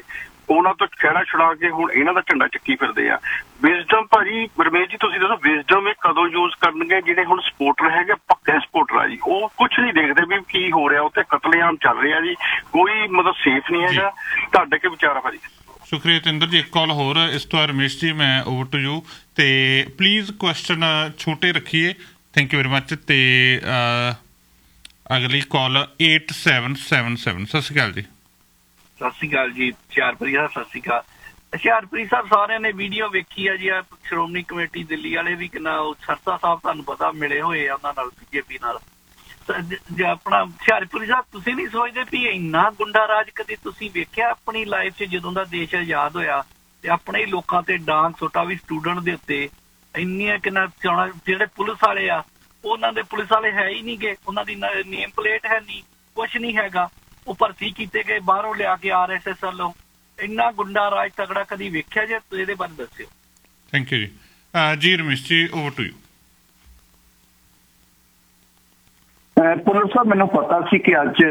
ਉਹਨਾਂ ਤੋਂ ਖਹਿੜਾ ਛੁਡਾ ਕੇ ਹੁਣ ਇਹਨਾਂ ਦਾ ਝੰਡਾ ਚੱਕੀ ਫਿਰਦੇ ਆ। ਵਿਜ਼ਡਮ ਭਾਜੀ ਰਮੇਸ਼ ਜੀ ਤੁਸੀਂ ਦੱਸੋ ਵਿਜ਼ਡਮ ਇਹ ਕਦੋਂ ਯੂਜ਼ ਕਰਨਗੇ? ਜਿਹੜੇ ਹੁਣ ਸਪੋਰਟਰ ਹੈਗੇ ਪੱਕੇ ਸਪੋਰਟਰ ਆ ਜੀ, ਉਹ ਕੁਛ ਨਹੀਂ ਦੇਖਦੇ ਵੀ ਕੀ ਹੋ ਰਿਹਾ, ਉੱਥੇ ਕਤਲੇਆਮ ਚੱਲ ਰਿਹਾ ਜੀ, ਕੋਈ ਮਤਲਬ ਸੇਫ ਨਹੀਂ ਹੈਗਾ। ਤੁਹਾਡੇ ਕੀ ਵਿਚਾਰ ਆ ਭਾਜੀ? ਸ਼ੁਕਰੀਆ ਤਿੰਦਰ ਜੀ। ਇੱਕ ਕਾਲ ਹੋਰ ਇਸ ਤੋਂ ਰਮੇਸ਼ ਜੀ, ਮੈਂ ਓਵਰ ਟੂ ਯੂ। ਤੇ ਪਲੀਜ਼ ਕੁਐਸਚਨ ਛੋਟੇ ਰੱਖੀਏ, ਥੈਂਕ ਯੂ ਵੈਰੀ ਮਚ। ਤੇ ਅਗਲੀ ਕਾਲ 8777। ਸਤਿ ਸ਼੍ਰੀ ਅਕਾਲ ਜੀ। ਸਤਿ ਸ਼੍ਰੀ ਅਕਾਲ ਜੀ ਹੁਸ਼ਿਆਰਪੁਰੀ ਸਾਹਿਬ। ਸਤਿ ਸ਼੍ਰੀ ਅਕਾਲ ਹੁਸ਼ਿਆਰਪੁਰੀ ਸਾਹਿਬ। ਸਾਰਿਆਂ ਨੇ ਵੀਡੀਓ ਵੇਖੀ ਆ ਜੀ, ਆ ਸ਼੍ਰੋਮਣੀ ਕਮੇਟੀ ਦਿੱਲੀ ਵਾਲੇ ਵੀ ਕਿੰਨਾ ਸਰਸਾ ਸਾਹਿਬ ਤੁਹਾਨੂੰ ਪਤਾ ਮਿਲੇ ਹੋਏ ਆ ਉਹਨਾਂ ਨਾਲ, ਬੀਜੇਪੀ ਨਾਲ। ਆਪਣਾ ਹੁਸ਼ਿਆਰਪੁਰੀ ਸਾਹਿਬ ਤੁਸੀਂ ਨਹੀਂ ਸੋਚਦੇ ਵੀ ਇੰਨਾ ਗੁੰਡਾ ਰਾਜ ਕਦੇ ਤੁਸੀਂ ਵੇਖਿਆ ਆਪਣੀ ਲਾਈਫ 'ਚ? ਜਦੋਂ ਦਾ ਦੇਸ਼ ਆਜ਼ਾਦ ਹੋਇਆ ਤੇ ਆਪਣੇ ਹੀ ਲੋਕਾਂ ਤੇ ਡਾਂਗ ਸੋਟਾ ਵੀ ਸਟੂਡੈਂਟ ਦੇ ਉੱਤੇ ਇੰਨੀਆਂ ਕਿੰਨਾ ਚੋਣਾ। ਜਿਹੜੇ ਪੁਲਿਸ ਵਾਲੇ ਆ ਉਹਨਾਂ ਦੇ ਪੁਲਿਸ ਵਾਲੇ ਹੈ ਹੀ ਨਹੀਂ ਗੇ, ਉਹਨਾਂ ਦੀ ਨੇਮ ਪਲੇਟ ਹੈ ਨਹੀਂ, ਕੁਛ ਨਹੀਂ ਹੈਗਾ। ਉਹ ਭਰਤੀ ਕੀਤੇ ਗਏ ਬਾਹਰੋਂ ਲਿਆ ਕੇ RSS ਵੱਲੋਂ। ਇੰਨਾ ਗੁੰਡਾ ਰਾਜ ਤਗੜਾ ਕਦੀ ਵੇਖਿਆ ਜੇ? ਇਹਦੇ ਬਾਰੇ ਦੱਸਿਓ। ਥੈਂਕ ਯੂ ਜੀ। ਜੀ Ramesh ji over to you. Police ਸਾਹਿਬ ਮੈਨੂੰ ਪਤਾ ਸੀ ਕਿ ਅੱਜ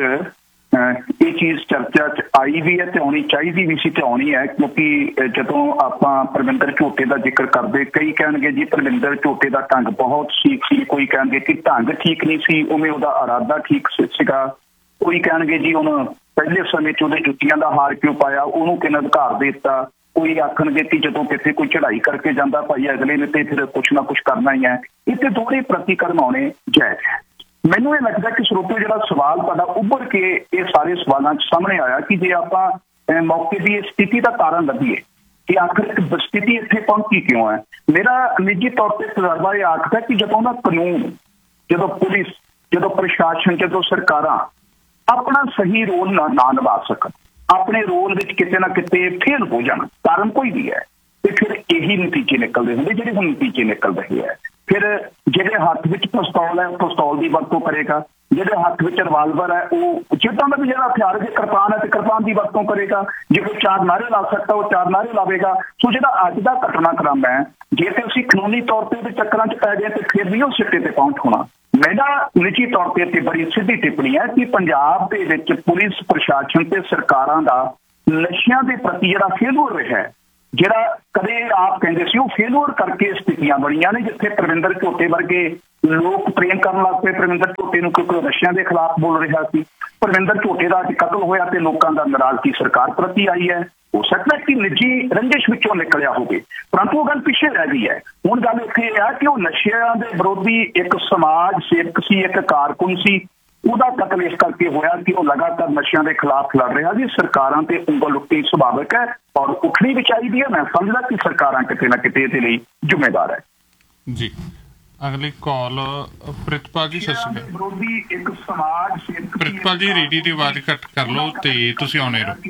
ਇਹ ਚੀਜ਼ ਚਰਚਾ 'ਚ ਆਈ ਵੀ ਹੈ ਤੇ ਆਉਣੀ ਚਾਹੀਦੀ ਵੀ ਸੀ ਤੇ ਆਉਣੀ ਹੈ, ਕਿਉਂਕਿ ਜਦੋਂ ਆਪਾਂ ਪਰਵਿੰਦਰ ਝੋਟੇ ਦਾ ਜ਼ਿਕਰ ਕਰਦੇ, ਕਈ ਕਹਿਣਗੇ ਜੀ ਪਰਵਿੰਦਰ ਝੋਟੇ ਦਾ ਢੰਗ ਬਹੁਤ ਠੀਕ ਸੀ, ਕੋਈ ਕਹਿਣਗੇ ਕਿ ਢੰਗ ਠੀਕ ਨਹੀਂ ਸੀ, ਉਵੇਂ ਉਹਦਾ ਇਰਾਦਾ ਠੀਕ ਸੀਗਾ, ਕੋਈ ਕਹਿਣਗੇ ਜੀ ਉਹਨੂੰ ਪਹਿਲੇ ਸਮੇਂ 'ਚ ਉਹਦੇ ਜੁੱਤੀਆਂ ਦਾ ਹਾਰ ਕਿਉਂ ਪਾਇਆ, ਉਹਨੂੰ ਕਿੰਨਾ ਅਧਿਕਾਰ ਦੇ ਦਿੱਤਾ, ਕੋਈ ਆਖਣਗੇ ਕਿ ਜਦੋਂ ਕਿਤੇ ਕੋਈ ਚੜ੍ਹਾਈ ਕਰਕੇ ਜਾਂਦਾ ਭਾਈ ਅਗਲੇ ਨੇ ਤੇ ਫਿਰ ਕੁਛ ਨਾ ਕੁਛ ਕਰਨਾ ਹੀ ਹੈ। ਇੱਥੇ ਦੋਹਰੇ ਪ੍ਰਤੀਕਰਮ ਆਉਣੇ ਜਾਇਜ਼ ਹੈ। ਮੈਨੂੰ ਇਹ ਲੱਗਦਾ ਕਿ ਸਰੋਤਿਓ ਜਿਹੜਾ ਸਵਾਲ ਤੁਹਾਡਾ ਉੱਭਰ ਕੇ ਇਹ ਸਾਰੇ ਸਵਾਲਾਂ 'ਚ ਸਾਹਮਣੇ ਆਇਆ ਕਿ ਜੇ ਆਪਾਂ ਮੌਕੇ ਦੀ ਇਹ ਸਥਿਤੀ ਦਾ ਕਾਰਨ ਲੱਭੀਏ ਕਿ ਆਖਰ ਸਥਿਤੀ ਇੱਥੇ ਪਹੁੰਚੀ ਕਿਉਂ ਹੈ, ਮੇਰਾ ਨਿੱਜੀ ਤੌਰ ਤੇ ਤਜਰਬਾ ਇਹ ਆਖਦਾ ਕਿ ਜਦੋਂ ਦਾ ਕਾਨੂੰਨ, ਜਦੋਂ ਪੁਲਿਸ, ਜਦੋਂ ਪ੍ਰਸ਼ਾਸਨ, ਜਦੋਂ ਸਰਕਾਰਾਂ ਆਪਣਾ ਸਹੀ ਰੋਲ ਨਾ ਨਿਭਾ ਸਕਣ, ਆਪਣੇ ਰੋਲ ਵਿੱਚ ਕਿਤੇ ਨਾ ਕਿਤੇ ਫੇਲ ਹੋ ਜਾਣ, ਕਾਰਨ ਕੋਈ ਵੀ ਹੈ, ਤੇ ਫਿਰ ਇਹੀ ਨਤੀਜੇ ਨਿਕਲਦੇ ਹੁੰਦੇ ਜਿਹੜੇ ਹੁਣ ਨਤੀਜੇ ਨਿਕਲ ਰਹੇ ਹੈ। ਫਿਰ ਜਿਹਦੇ ਹੱਥ ਵਿੱਚ ਪਿਸਤੌਲ ਹੈ ਉਹ ਪਿਸਤੌਲ ਦੀ ਵਰਤੋਂ ਕਰੇਗਾ, ਜਿਹਦੇ ਹੱਥ ਵਿੱਚ ਰਿਵਾਲਵਰ ਹੈ ਉਹ ਜਿੱਦਾਂ ਦਾ ਵੀ ਜਿਹੜਾ ਹਥਿਆਰ, ਜੇ ਕਿਰਪਾਨ ਹੈ ਤੇ ਕਿਰਪਾਨ ਦੀ ਵਰਤੋਂ ਕਰੇਗਾ, ਜੇ ਕੋਈ ਚਾਰ ਨਾਅਰੇ ਲਾ ਸਕਦਾ ਉਹ ਚਾਰ ਨਾਅਰੇ ਲਾਵੇਗਾ। ਸੋ ਜਿਹੜਾ ਅੱਜ ਦਾ ਘਟਨਾਕ੍ਰਮ ਹੈ, ਜੇ ਤੇ ਅਸੀਂ ਕਾਨੂੰਨੀ ਤੌਰ ਤੇ ਉਹਦੇ ਚੱਕਰਾਂ 'ਚ ਪੈ ਗਏ ਤੇ ਫਿਰ ਵੀ ਉਹ ਸਿੱਟੇ ਤੇ ਪਹੁੰਚ ਹੋਣਾ। ਮੇਰਾ ਨਿੱਜੀ ਤੌਰ ਤੇ ਬੜੀ ਸਿੱਧੀ ਟਿੱਪਣੀ ਹੈ ਕਿ ਪੰਜਾਬ ਦੇ ਵਿੱਚ ਪੁਲਿਸ ਪ੍ਰਸ਼ਾਸਨ ਤੇ ਸਰਕਾਰਾਂ ਦਾ ਨਸ਼ਿਆਂ ਦੇ ਪ੍ਰਤੀ ਜਿਹੜਾ ਫੇਲੂਰ ਰਿਹਾ, ਜਿਹੜਾ ਕਦੇ ਆਪ ਕਹਿੰਦੇ ਸੀ ਉਹ ਫੇਲੂਰ ਕਰਕੇ ਸਥਿਤੀਆਂ ਬਣੀਆਂ ਨੇ, ਜਿੱਥੇ ਪਰਵਿੰਦਰ ਝੋਟੇ ਵਰਗੇ ਲੋਕ ਪ੍ਰੇਮ ਕਰਨ ਲੱਗ ਪਏ ਪਰਵਿੰਦਰ ਝੋਟੇ ਨੂੰ, ਕਿਉਂਕਿ ਨਸ਼ਿਆਂ ਦੇ ਖਿਲਾਫ ਬੋਲ ਰਿਹਾ ਸੀ। ਪਰਵਿੰਦਰ ਝੋਟੇ ਦਾ ਅੱਜ ਕਤਲ ਹੋਇਆ ਤੇ ਲੋਕਾਂ ਦਾ ਨਾਰਾਜ਼ਗੀ ਸਰਕਾਰ ਪ੍ਰਤੀ ਆਈ ਹੈ। ਹੋ ਸਕਦਾ ਕਿ ਨਿੱਜੀ ਰੰਜਿਸ਼ ਵਿੱਚੋਂ ਨਿਕਲਿਆ ਹੋਵੇ, ਪਰੰਤੂ ਉਹ ਗੱਲ ਪਿੱਛੇ ਰਹਿ ਗਈ ਹੈ। ਹੁਣ ਗੱਲ ਇੱਥੇ ਇਹ ਹੈ ਕਿ ਉਹ ਨਸ਼ਿਆਂ ਦੇ ਵਿਰੋਧੀ ਇੱਕ ਸਮਾਜ ਸੇਵਕ ਸੀ, ਇੱਕ ਕਾਰਕੁਨ ਸੀ, ਉਹਦਾ ਕਤਲ ਇਸ ਕਰਕੇ ਹੋਇਆ ਕਿ ਉਹ ਲਗਾਤਾਰ ਨਸ਼ਿਆਂ ਦੇ ਖਿਲਾਫ ਲੜ ਰਿਹਾ ਸੀ। ਸਰਕਾਰਾਂ ਤੇ ਉਂਗਲ ਉੱਠਣੀ ਸੁਭਾਵਿਕ ਹੈ ਔਰ ਉੱਠਣੀ ਵੀ ਚਾਹੀਦੀ ਹੈ। ਮੈਂ ਸਮਝਦਾ ਕਿ ਸਰਕਾਰਾਂ ਕਿਤੇ ਨਾ ਕਿਤੇ ਇਹਦੇ ਲਈ ਜ਼ਿੰਮੇਵਾਰ ਹੈ ਜੀ। ਅਗਲੀ ਕਾਲ ਪ੍ਰਿਤਪਾਲ ਜੀ। ਸਤਿ ਸ਼੍ਰੀ ਅਕਾਲ। ਵਿਰੋਧੀ ਇੱਕ ਸਮਾਜ ਸੇਵਕ ਪ੍ਰਿਤਪਾਲ ਜੀ ਰੇਡੀਓ ਦੀ ਆਵਾਜ਼ ਘੱਟ ਕਰ ਲਓ ਤੇ ਤੁਸੀਂ ਆਉਣੇ ਰਹੋ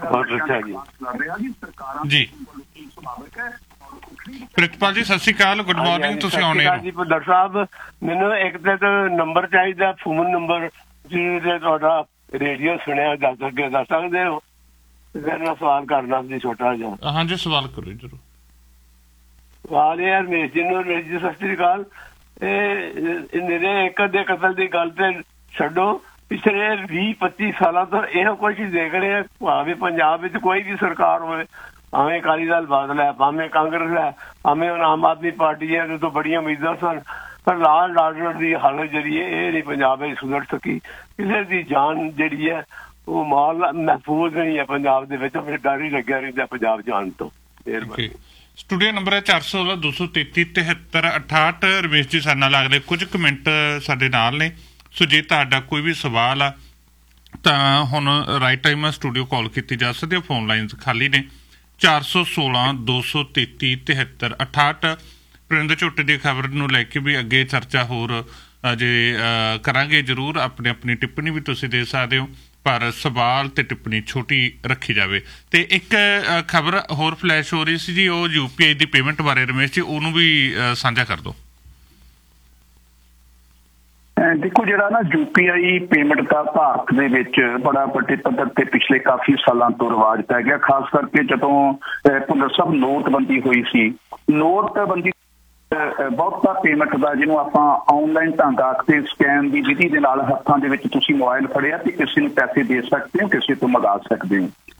ਜੀ। ਪ੍ਰਿਤਪਾਲ ਜੀ ਸਤਿ ਸ਼੍ਰੀ ਅਕਾਲ, ਗੁੱਡ ਮਾਰਨਿੰਗ, ਤੁਸੀਂ ਆਉਣੇ ਰਹੋ ਜੀ। ਡਾਕਟਰ ਸਾਹਿਬ ਮੈਨੂੰ ਇੱਕ ਤੇ ਨੰਬਰ ਚਾਹੀਦਾ, ਫੋਨ ਨੰਬਰ ਜਿਹਦੇ ਤੁਹਾਡਾ ਰੇਡੀਓ ਸੁਣਿਆ ਦੱਸ ਸਕਦੇ ਹੋ? ਫਿਰ ਮੈਂ ਸਵਾਲ ਕਰਨਾ ਸੀ ਛੋਟਾ ਜਿਹਾ। ਹਾਂਜੀ ਸਵਾਲ ਕਰੋ ਜਰੂਰ। ਸਵਾਲ ਇਹ ਰਮੇਸ਼ ਜੀ ਨੂੰ, ਰਮੇਸ਼ ਜੀ ਸਤਿ ਸ਼੍ਰੀ ਅਕਾਲ। ਇਹ ਮੇਰੇ ਇੱਕ ਦੇ ਕਤਲ ਦੀ ਗੱਲ ਤੇ ਛੱਡੋ, ਪਿਛਲੇ 20-25 ਸਾਲਾਂ ਤੋਂ ਇਹੋ ਕੁਛ ਦੇਖ ਰਹੇ ਆ, ਭਾਵੇਂ ਪੰਜਾਬ ਵਿੱਚ ਕੋਈ ਵੀ ਸਰਕਾਰ ਹੋਵੇ, ਭਾਵੇਂ ਅਕਾਲੀ ਦਲ ਬਾਦਲ ਹੈ, ਭਾਵੇਂ ਕਾਂਗਰਸ ਹੈ, ਭਾਵੇਂ ਹੁਣ ਆਮ ਆਦਮੀ ਪਾਰਟੀ ਹੈ, ਜਦੋਂ ਬੜੀਆਂ ਉਮੀਦਾਂ ਸਨ, ਪਰ ਲਾਅ ਐਂਡ ਆਰਡਰ ਦੀ ਹਾਲਤ ਜਿਹੜੀ ਹੈ ਇਹ ਨਹੀਂ ਪੰਜਾਬ ਵਿੱਚ ਸੁਧਰ ਸਕੀ। ਕਿਸੇ ਦੀ ਜਾਨ ਜਿਹੜੀ ਹੈ ਉਹ ਮਾਲ ਮਹਿਫੂਜ਼ ਨਹੀਂ ਹੈ ਪੰਜਾਬ ਦੇ ਵਿੱਚ, ਫਿਰ ਡਰ ਹੀ ਲੱਗਿਆ ਰਹਿੰਦਾ ਪੰਜਾਬ ਜਾਣ ਤੋਂ। ਸਟੂਡੀਓ ਨੰਬਰ ਹੈ 416-233-7368। ਰਮੇਸ਼ ਜੀ ਸਾਡੇ ਨਾਲ ਅਗਲੇ ਕੁਝ ਕੁ ਮਿੰਟ ਸਾਡੇ ਨਾਲ ਨੇ, ਸੋ ਜੇ ਤੁਹਾਡਾ ਕੋਈ ਵੀ ਸਵਾਲ ਆ ਤਾਂ ਹੁਣ ਰਾਈਟ ਟਾਈਮ ਆ, ਸਟੂਡੀਓ ਕਾਲ ਕੀਤੀ ਜਾ ਸਕਦੀ ਹੈ, ਫੋਨ ਲਾਈਨਸ ਖਾਲੀ ਨੇ। 416-233-7368। ਪਰਵਿੰਦਰ ਝੋਟੇ ਦੀ ਖਬਰ ਨੂੰ ਲੈ ਕੇ ਵੀ ਅੱਗੇ ਚਰਚਾ ਹੋਰ ਜੇ ਕਰਾਂਗੇ ਜ਼ਰੂਰ। ਆਪਣੀ ਟਿੱਪਣੀ ਵੀ ਤੁਸੀਂ ਦੇ ਸਕਦੇ ਹੋ, ਪਰ ਸਵਾਲ ਤੇ ਟਿੱਪਣੀ ਛੋਟੀ ਰੱਖੀ ਜਾਵੇ। ਤੇ ਇੱਕ ਖਬਰ ਹੋਰ ਫਲੈਸ਼ ਹੋ ਰਹੀ ਸੀ ਜੀ, ਉਹ UPI ਦੀ ਪੇਮੈਂਟ ਬਾਰੇ ਰਮੇਸ਼ ਜੀ, ਉਹਨੂੰ ਵੀ ਸਾਂਝਾ ਕਰ ਦਿਓ। ਦੇਖੋ ਜਿਹੜਾ ਨਾ UPI ਪੇਮੈਂਟ ਦਾ ਭਾਰਤ ਦੇ ਵਿੱਚ ਬੜਾ ਵੱਡੇ ਪੱਧਰ ਤੇ ਪਿਛਲੇ ਕਾਫੀ ਸਾਲਾਂ ਤੋਂ ਰਿਵਾਜ ਪੈ ਗਿਆ, ਖਾਸ ਕਰਕੇ ਜਦੋਂ ਭੁੱਲਰ ਸਾਹਿਬ ਨੋਟਬੰਦੀ ਹੋਈ ਸੀ। ਨੋਟਬੰਦੀ ਬਹੁਤਾ ਪੇਮੈਂਟ ਦਾ, ਜਿਹਨੂੰ ਆਪਾਂ ਆਨਲਾਈਨ ਢੰਗ ਆਖਦੇ, ਸਕੈਨ ਦੀ ਵਿਧੀ ਦੇ ਨਾਲ ਹੱਥਾਂ ਦੇ ਵਿੱਚ ਤੁਸੀਂ ਮੋਬਾਈਲ ਫੜਿਆ ਤੇ ਕਿਸੇ ਨੂੰ ਪੈਸੇ ਦੇ ਸਕਦੇ ਹੋ, ਕਿਸੇ ਤੋਂ ਮੰਗਾ ਸਕਦੇ ਹੋ।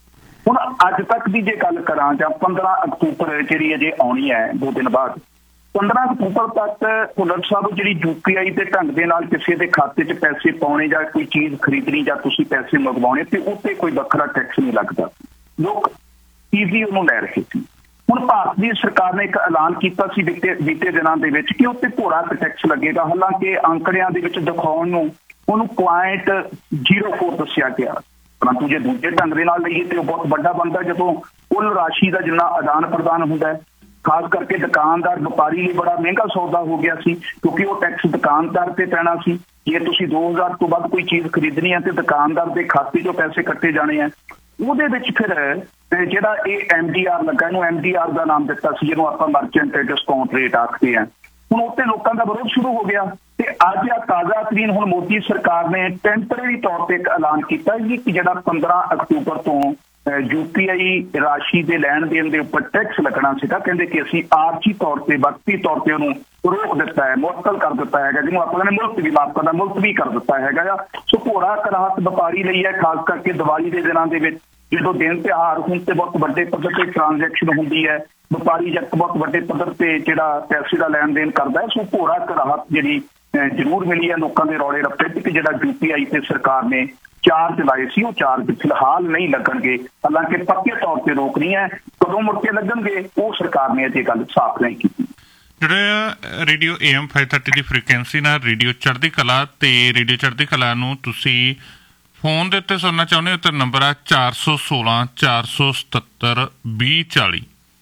ਹੁਣ ਅੱਜ ਤੱਕ ਦੀ ਜੇ ਗੱਲ ਕਰਾਂ ਜਾਂ 15 ਅਕਤੂਬਰ ਜਿਹੜੀ ਅਜੇ ਆਉਣੀ ਹੈ 2 ਦਿਨ ਬਾਅਦ, 15 ਅਕਤੂਬਰ ਤੱਕ ਭੁੱਲਰ ਸਾਹਿਬ ਜਿਹੜੀ UPI ਦੇ ਢੰਗ ਦੇ ਨਾਲ ਕਿਸੇ ਦੇ ਖਾਤੇ 'ਚ ਪੈਸੇ ਪਾਉਣੇ ਜਾਂ ਕੋਈ ਚੀਜ਼ ਖਰੀਦਣੀ ਜਾਂ ਤੁਸੀਂ ਪੈਸੇ ਮੰਗਵਾਉਣੇ ਤੇ ਉੱਤੇ ਕੋਈ ਵੱਖਰਾ ਟੈਕਸ ਨਹੀਂ ਲੱਗਦਾ। ਲੋਕ ਈਜ਼ੀ ਉਹਨੂੰ ਲੈ ਰਹੇ ਸੀ। ਹੁਣ ਭਾਰਤ ਦੀ ਸਰਕਾਰ ਨੇ ਇੱਕ ਐਲਾਨ ਕੀਤਾ ਸੀ ਬੀਤੇ ਦਿਨਾਂ ਦੇ ਵਿੱਚ ਕਿ ਉੱਤੇ ਭੋਰਾ ਟੈਕਸ ਲੱਗੇਗਾ। ਹਾਲਾਂਕਿ ਅੰਕੜਿਆਂ ਦੇ ਵਿੱਚ ਦਿਖਾਉਣ ਨੂੰ ਉਹਨੂੰ 0.04 ਦੱਸਿਆ ਗਿਆ, ਪਰੰਤੂ ਜੇ ਦੂਜੇ ਢੰਗ ਦੇ ਨਾਲ ਲਈਏ ਤੇ ਉਹ ਬਹੁਤ ਵੱਡਾ ਬਣਦਾ ਜਦੋਂ ਕੁੱਲ ਰਾਸ਼ੀ ਦਾ ਜਿੰਨਾ ਆਦਾਨ ਪ੍ਰਦਾਨ ਹੁੰਦਾ ਹੈ। ਖਾਸ ਕਰਕੇ ਦੁਕਾਨਦਾਰ ਵਪਾਰੀ ਲਈ ਬੜਾ ਮਹਿੰਗਾ ਸੌਦਾ ਹੋ ਗਿਆ ਸੀ ਕਿਉਂਕਿ ਉਹ ਟੈਕਸ ਦੁਕਾਨਦਾਰ ਤੇ ਪੈਣਾ ਸੀ। ਜੇ ਤੁਸੀਂ 2000 ਤੋਂ ਵੱਧ ਕੋਈ ਚੀਜ਼ ਖਰੀਦਣੀ ਹੈ ਤੇ ਦੁਕਾਨਦਾਰ ਦੇ ਖਾਤੇ 'ਚੋਂ ਪੈਸੇ ਕੱਟੇ ਜਾਣੇ ਆ। ਉਹਦੇ ਵਿੱਚ ਫਿਰ ਜਿਹੜਾ ਇਹ MDR ਲੱਗਾ, ਇਹਨੂੰ MDR ਦਾ ਨਾਮ ਦਿੱਤਾ ਸੀ, ਜਿਹਨੂੰ ਆਪਾਂ ਮਰਚੈਂਟ ਡਿਸਕਾਊਂਟ ਰੇਟ ਆਖਦੇ ਆ। ਹੁਣ ਉੱਤੇ ਲੋਕਾਂ ਦਾ ਵਿਰੋਧ ਸ਼ੁਰੂ ਹੋ ਗਿਆ ਤੇ ਅੱਜ ਆ ਤਾਜ਼ਾ ਤਰੀਨ ਹੁਣ ਮੋਦੀ ਸਰਕਾਰ ਨੇ ਟੈਂਪਰੇਰੀ ਤੌਰ ਤੇ ਇੱਕ ਐਲਾਨ ਕੀਤਾ ਕਿ ਜਿਹੜਾ 15 ਅਕਤੂਬਰ ਤੋਂ UPI ਰਾਸ਼ੀ ਦੇ ਲੈਣ ਦੇਣ ਦੇ ਉੱਪਰ ਟੈਕਸ ਲੱਗਣਾ ਸੀਗਾ, ਕਹਿੰਦੇ ਕਿ ਅਸੀਂ ਆਰਜੀ ਤੌਰ ਤੇ ਵਕਤੀ ਤੌਰ ਤੇ ਉਹਨੂੰ ਰੋਕ ਦਿੱਤਾ ਹੈ, ਮੁਅੱਤਲ ਕਰ ਦਿੱਤਾ ਹੈਗਾ, ਜਿਹਨੂੰ ਆਪਾਂ ਨੇ ਮੁਲਤਵੀ ਮਾਫ ਕਰਦਾ ਮੁਲਤਵੀ ਕਰ ਦਿੱਤਾ ਹੈਗਾ ਆ। ਸੋ ਭੋਰਾ ਕਰਾਹਤ ਵਪਾਰੀ ਲਈ ਹੈ, ਖਾਸ ਕਰਕੇ ਦੀਵਾਲੀ ਦੇ ਦਿਨਾਂ ਦੇ ਵਿੱਚ ਜਦੋਂ ਦਿਨ ਤਿਉਹਾਰ ਹੁਣ ਤੇ ਬਹੁਤ ਵੱਡੇ ਪੱਧਰ ਤੇ ਟ੍ਰਾਂਜੈਕਸ਼ਨ ਹੁੰਦੀ ਹੈ, ਵਪਾਰੀ ਜਦ ਬਹੁਤ ਵੱਡੇ ਪੱਧਰ ਤੇ ਜਿਹੜਾ ਪੈਸੇ ਦਾ ਲੈਣ ਦੇਣ ਕਰਦਾ ਹੈ। ਸੋ ਭੋਰਾ ਕਰਾਹਤ ਜਿਹੜੀ ਜ਼ਰੂਰ ਮਿਲੀ ਹੈ ਲੋਕਾਂ ਦੇ ਰੌਲੇ ਰੱਪੇ ਤੇ ਕਿ ਜਿਹੜਾ UPI ਤੇ ਸਰਕਾਰ ਨੇ ਚਾਰਜ ਲਾਏ ਸੀ ਉਹ ਚਾਰਜ ਫਿਲਹਾਲ ਨਹੀਂ ਲੱਗਣਗੇ। ਹਾਲਾਂਕਿ ਪੱਕੇ ਤੌਰ ਤੇ ਰੋਕ ਨਹੀਂ ਹੈ, ਕਦੋਂ ਮੁੜ ਕੇ ਲੱਗਣਗੇ ਉਹ ਸਰਕਾਰ ਨੇ ਅਜੇ ਗੱਲ ਸਾਫ਼ ਨਹੀਂ ਕੀਤੀ। ਜਿਹੜਾ ਰੇਡੀਓ AM 530 ਦੀ ਫ੍ਰੀਕੁਐਂਸੀ ਨਾਲ ਰੇਡੀਓ ਚੜ੍ਹਦੀ ਕਲਾ ਤੇ ਰੇਡੀਓ ਚੜ੍ਹਦੀ ਕਲਾ ਨੂੰ ਤੁਸੀਂ ਫੋਨ ਦੇ ਉੱਤੇ ਸੁਣਨਾ ਚਾਹੁੰਦੇ ਹੋ ਤਾਂ ਨੰਬਰ ਆ 416 477 2040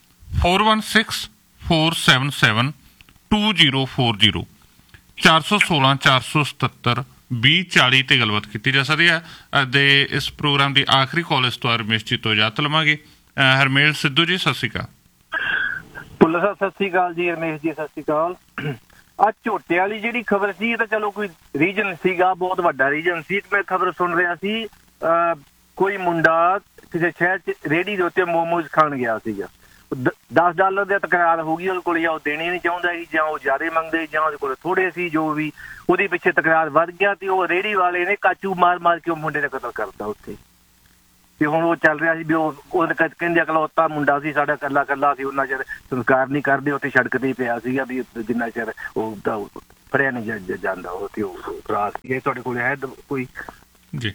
416 477 2040 416 477 2040 ਤੇ ਗੱਲਬਾਤ ਕੀਤੀ ਜਾ ਸਕਦੀ ਹੈ। ਅਤੇ ਇਸ ਪ੍ਰੋਗਰਾਮ ਦੀ ਆਖਰੀ ਕਾਲ ਇਸ ਤੋਂ ਰਮੇਸ਼ ਜੀ ਤੋਂ ਇਜਾਜ਼ਤ ਲਵਾਂਗੇ। ਹਰਮੇਲ ਸਿੱਧੂ ਜੀ ਸਤਿ ਸ਼੍ਰੀ ਅਕਾਲ। ਭੁੱਲਰ ਸਾਹਿਬ ਸਤਿ ਸ਼੍ਰੀ ਅਕਾਲ ਜੀ। ਰਮੇਸ਼ ਜੀ ਸਤਿ ਸ਼੍ਰੀ ਅਕਾਲ। ਆ ਝੋਟੇ ਵਾਲੀ ਜਿਹੜੀ ਖਬਰ ਸੀ ਇਹ ਤਾਂ ਚਲੋ ਕੋਈ ਰੀਜਨ ਸੀਗਾ, ਬਹੁਤ ਵੱਡਾ ਰੀਜਨ ਸੀ। ਮੈਂ ਖਬਰ ਸੁਣ ਰਿਹਾ ਸੀ ਕੋਈ ਮੁੰਡਾ ਕਿਸੇ ਸ਼ਹਿਰ 'ਚ ਰੇਹੜੀ ਦੇ ਉੱਤੇ ਮੋਮੋਜ਼ ਖਾਣ ਗਿਆ ਸੀਗਾ। $10 ਦੀ ਤਕਰਾਰ ਹੋ ਗਈ ਉਹਦੇ ਕੋਲ, ਜਾਂ ਉਹ ਦੇਣੇ ਨਹੀਂ ਚਾਹੁੰਦਾ ਸੀ ਜਾਂ ਉਹ ਜ਼ਿਆਦਾ ਮੰਗਦੇ ਜਾਂ ਉਹਦੇ ਕੋਲ ਥੋੜੇ ਸੀ, ਜੋ ਵੀ ਉਹਦੇ ਪਿੱਛੇ ਤਕਰਾਰ ਵੱਧ ਗਿਆ ਤੇ ਉਹ ਰੇਹੜੀ ਵਾਲੇ ਨੇ ਕਾਚੂ ਮਾਰ ਮਾਰ ਕੇ ਉਹ ਮੁੰਡੇ ਦਾ ਕਤਲ ਕਰਤਾ ਉੱਥੇ। ਤੇ ਹੁਣ ਉਹ ਚੱਲ ਰਿਹਾ ਸੀ ਵੀ ਉਹ ਕਹਿੰਦੇ ਇਕਲੌਤਾ ਮੁੰਡਾ ਸੀ ਸਾਡਾ, ਕੱਲਾ ਕੱਲਾ ਸੀ, ਉਹਨਾਂ ਚਿਰ ਸੰਸਕਾਰ ਨਹੀਂ ਕਰਦੇ ਉੱਥੇ ਸੜਕ ਤੇ ਹੀ ਪਿਆ ਸੀਗਾ ਵੀ ਜਿੰਨਾ ਚਿਰ ਉਹ ਫੜਿਆ ਨਹੀਂ ਜਾਂਦਾ ਉਹ ਤੇ ਉਹ ਰਾਤ ਸੀ। ਤੁਹਾਡੇ ਕੋਲ ਹੈ ਕੋਈ? ਜੀ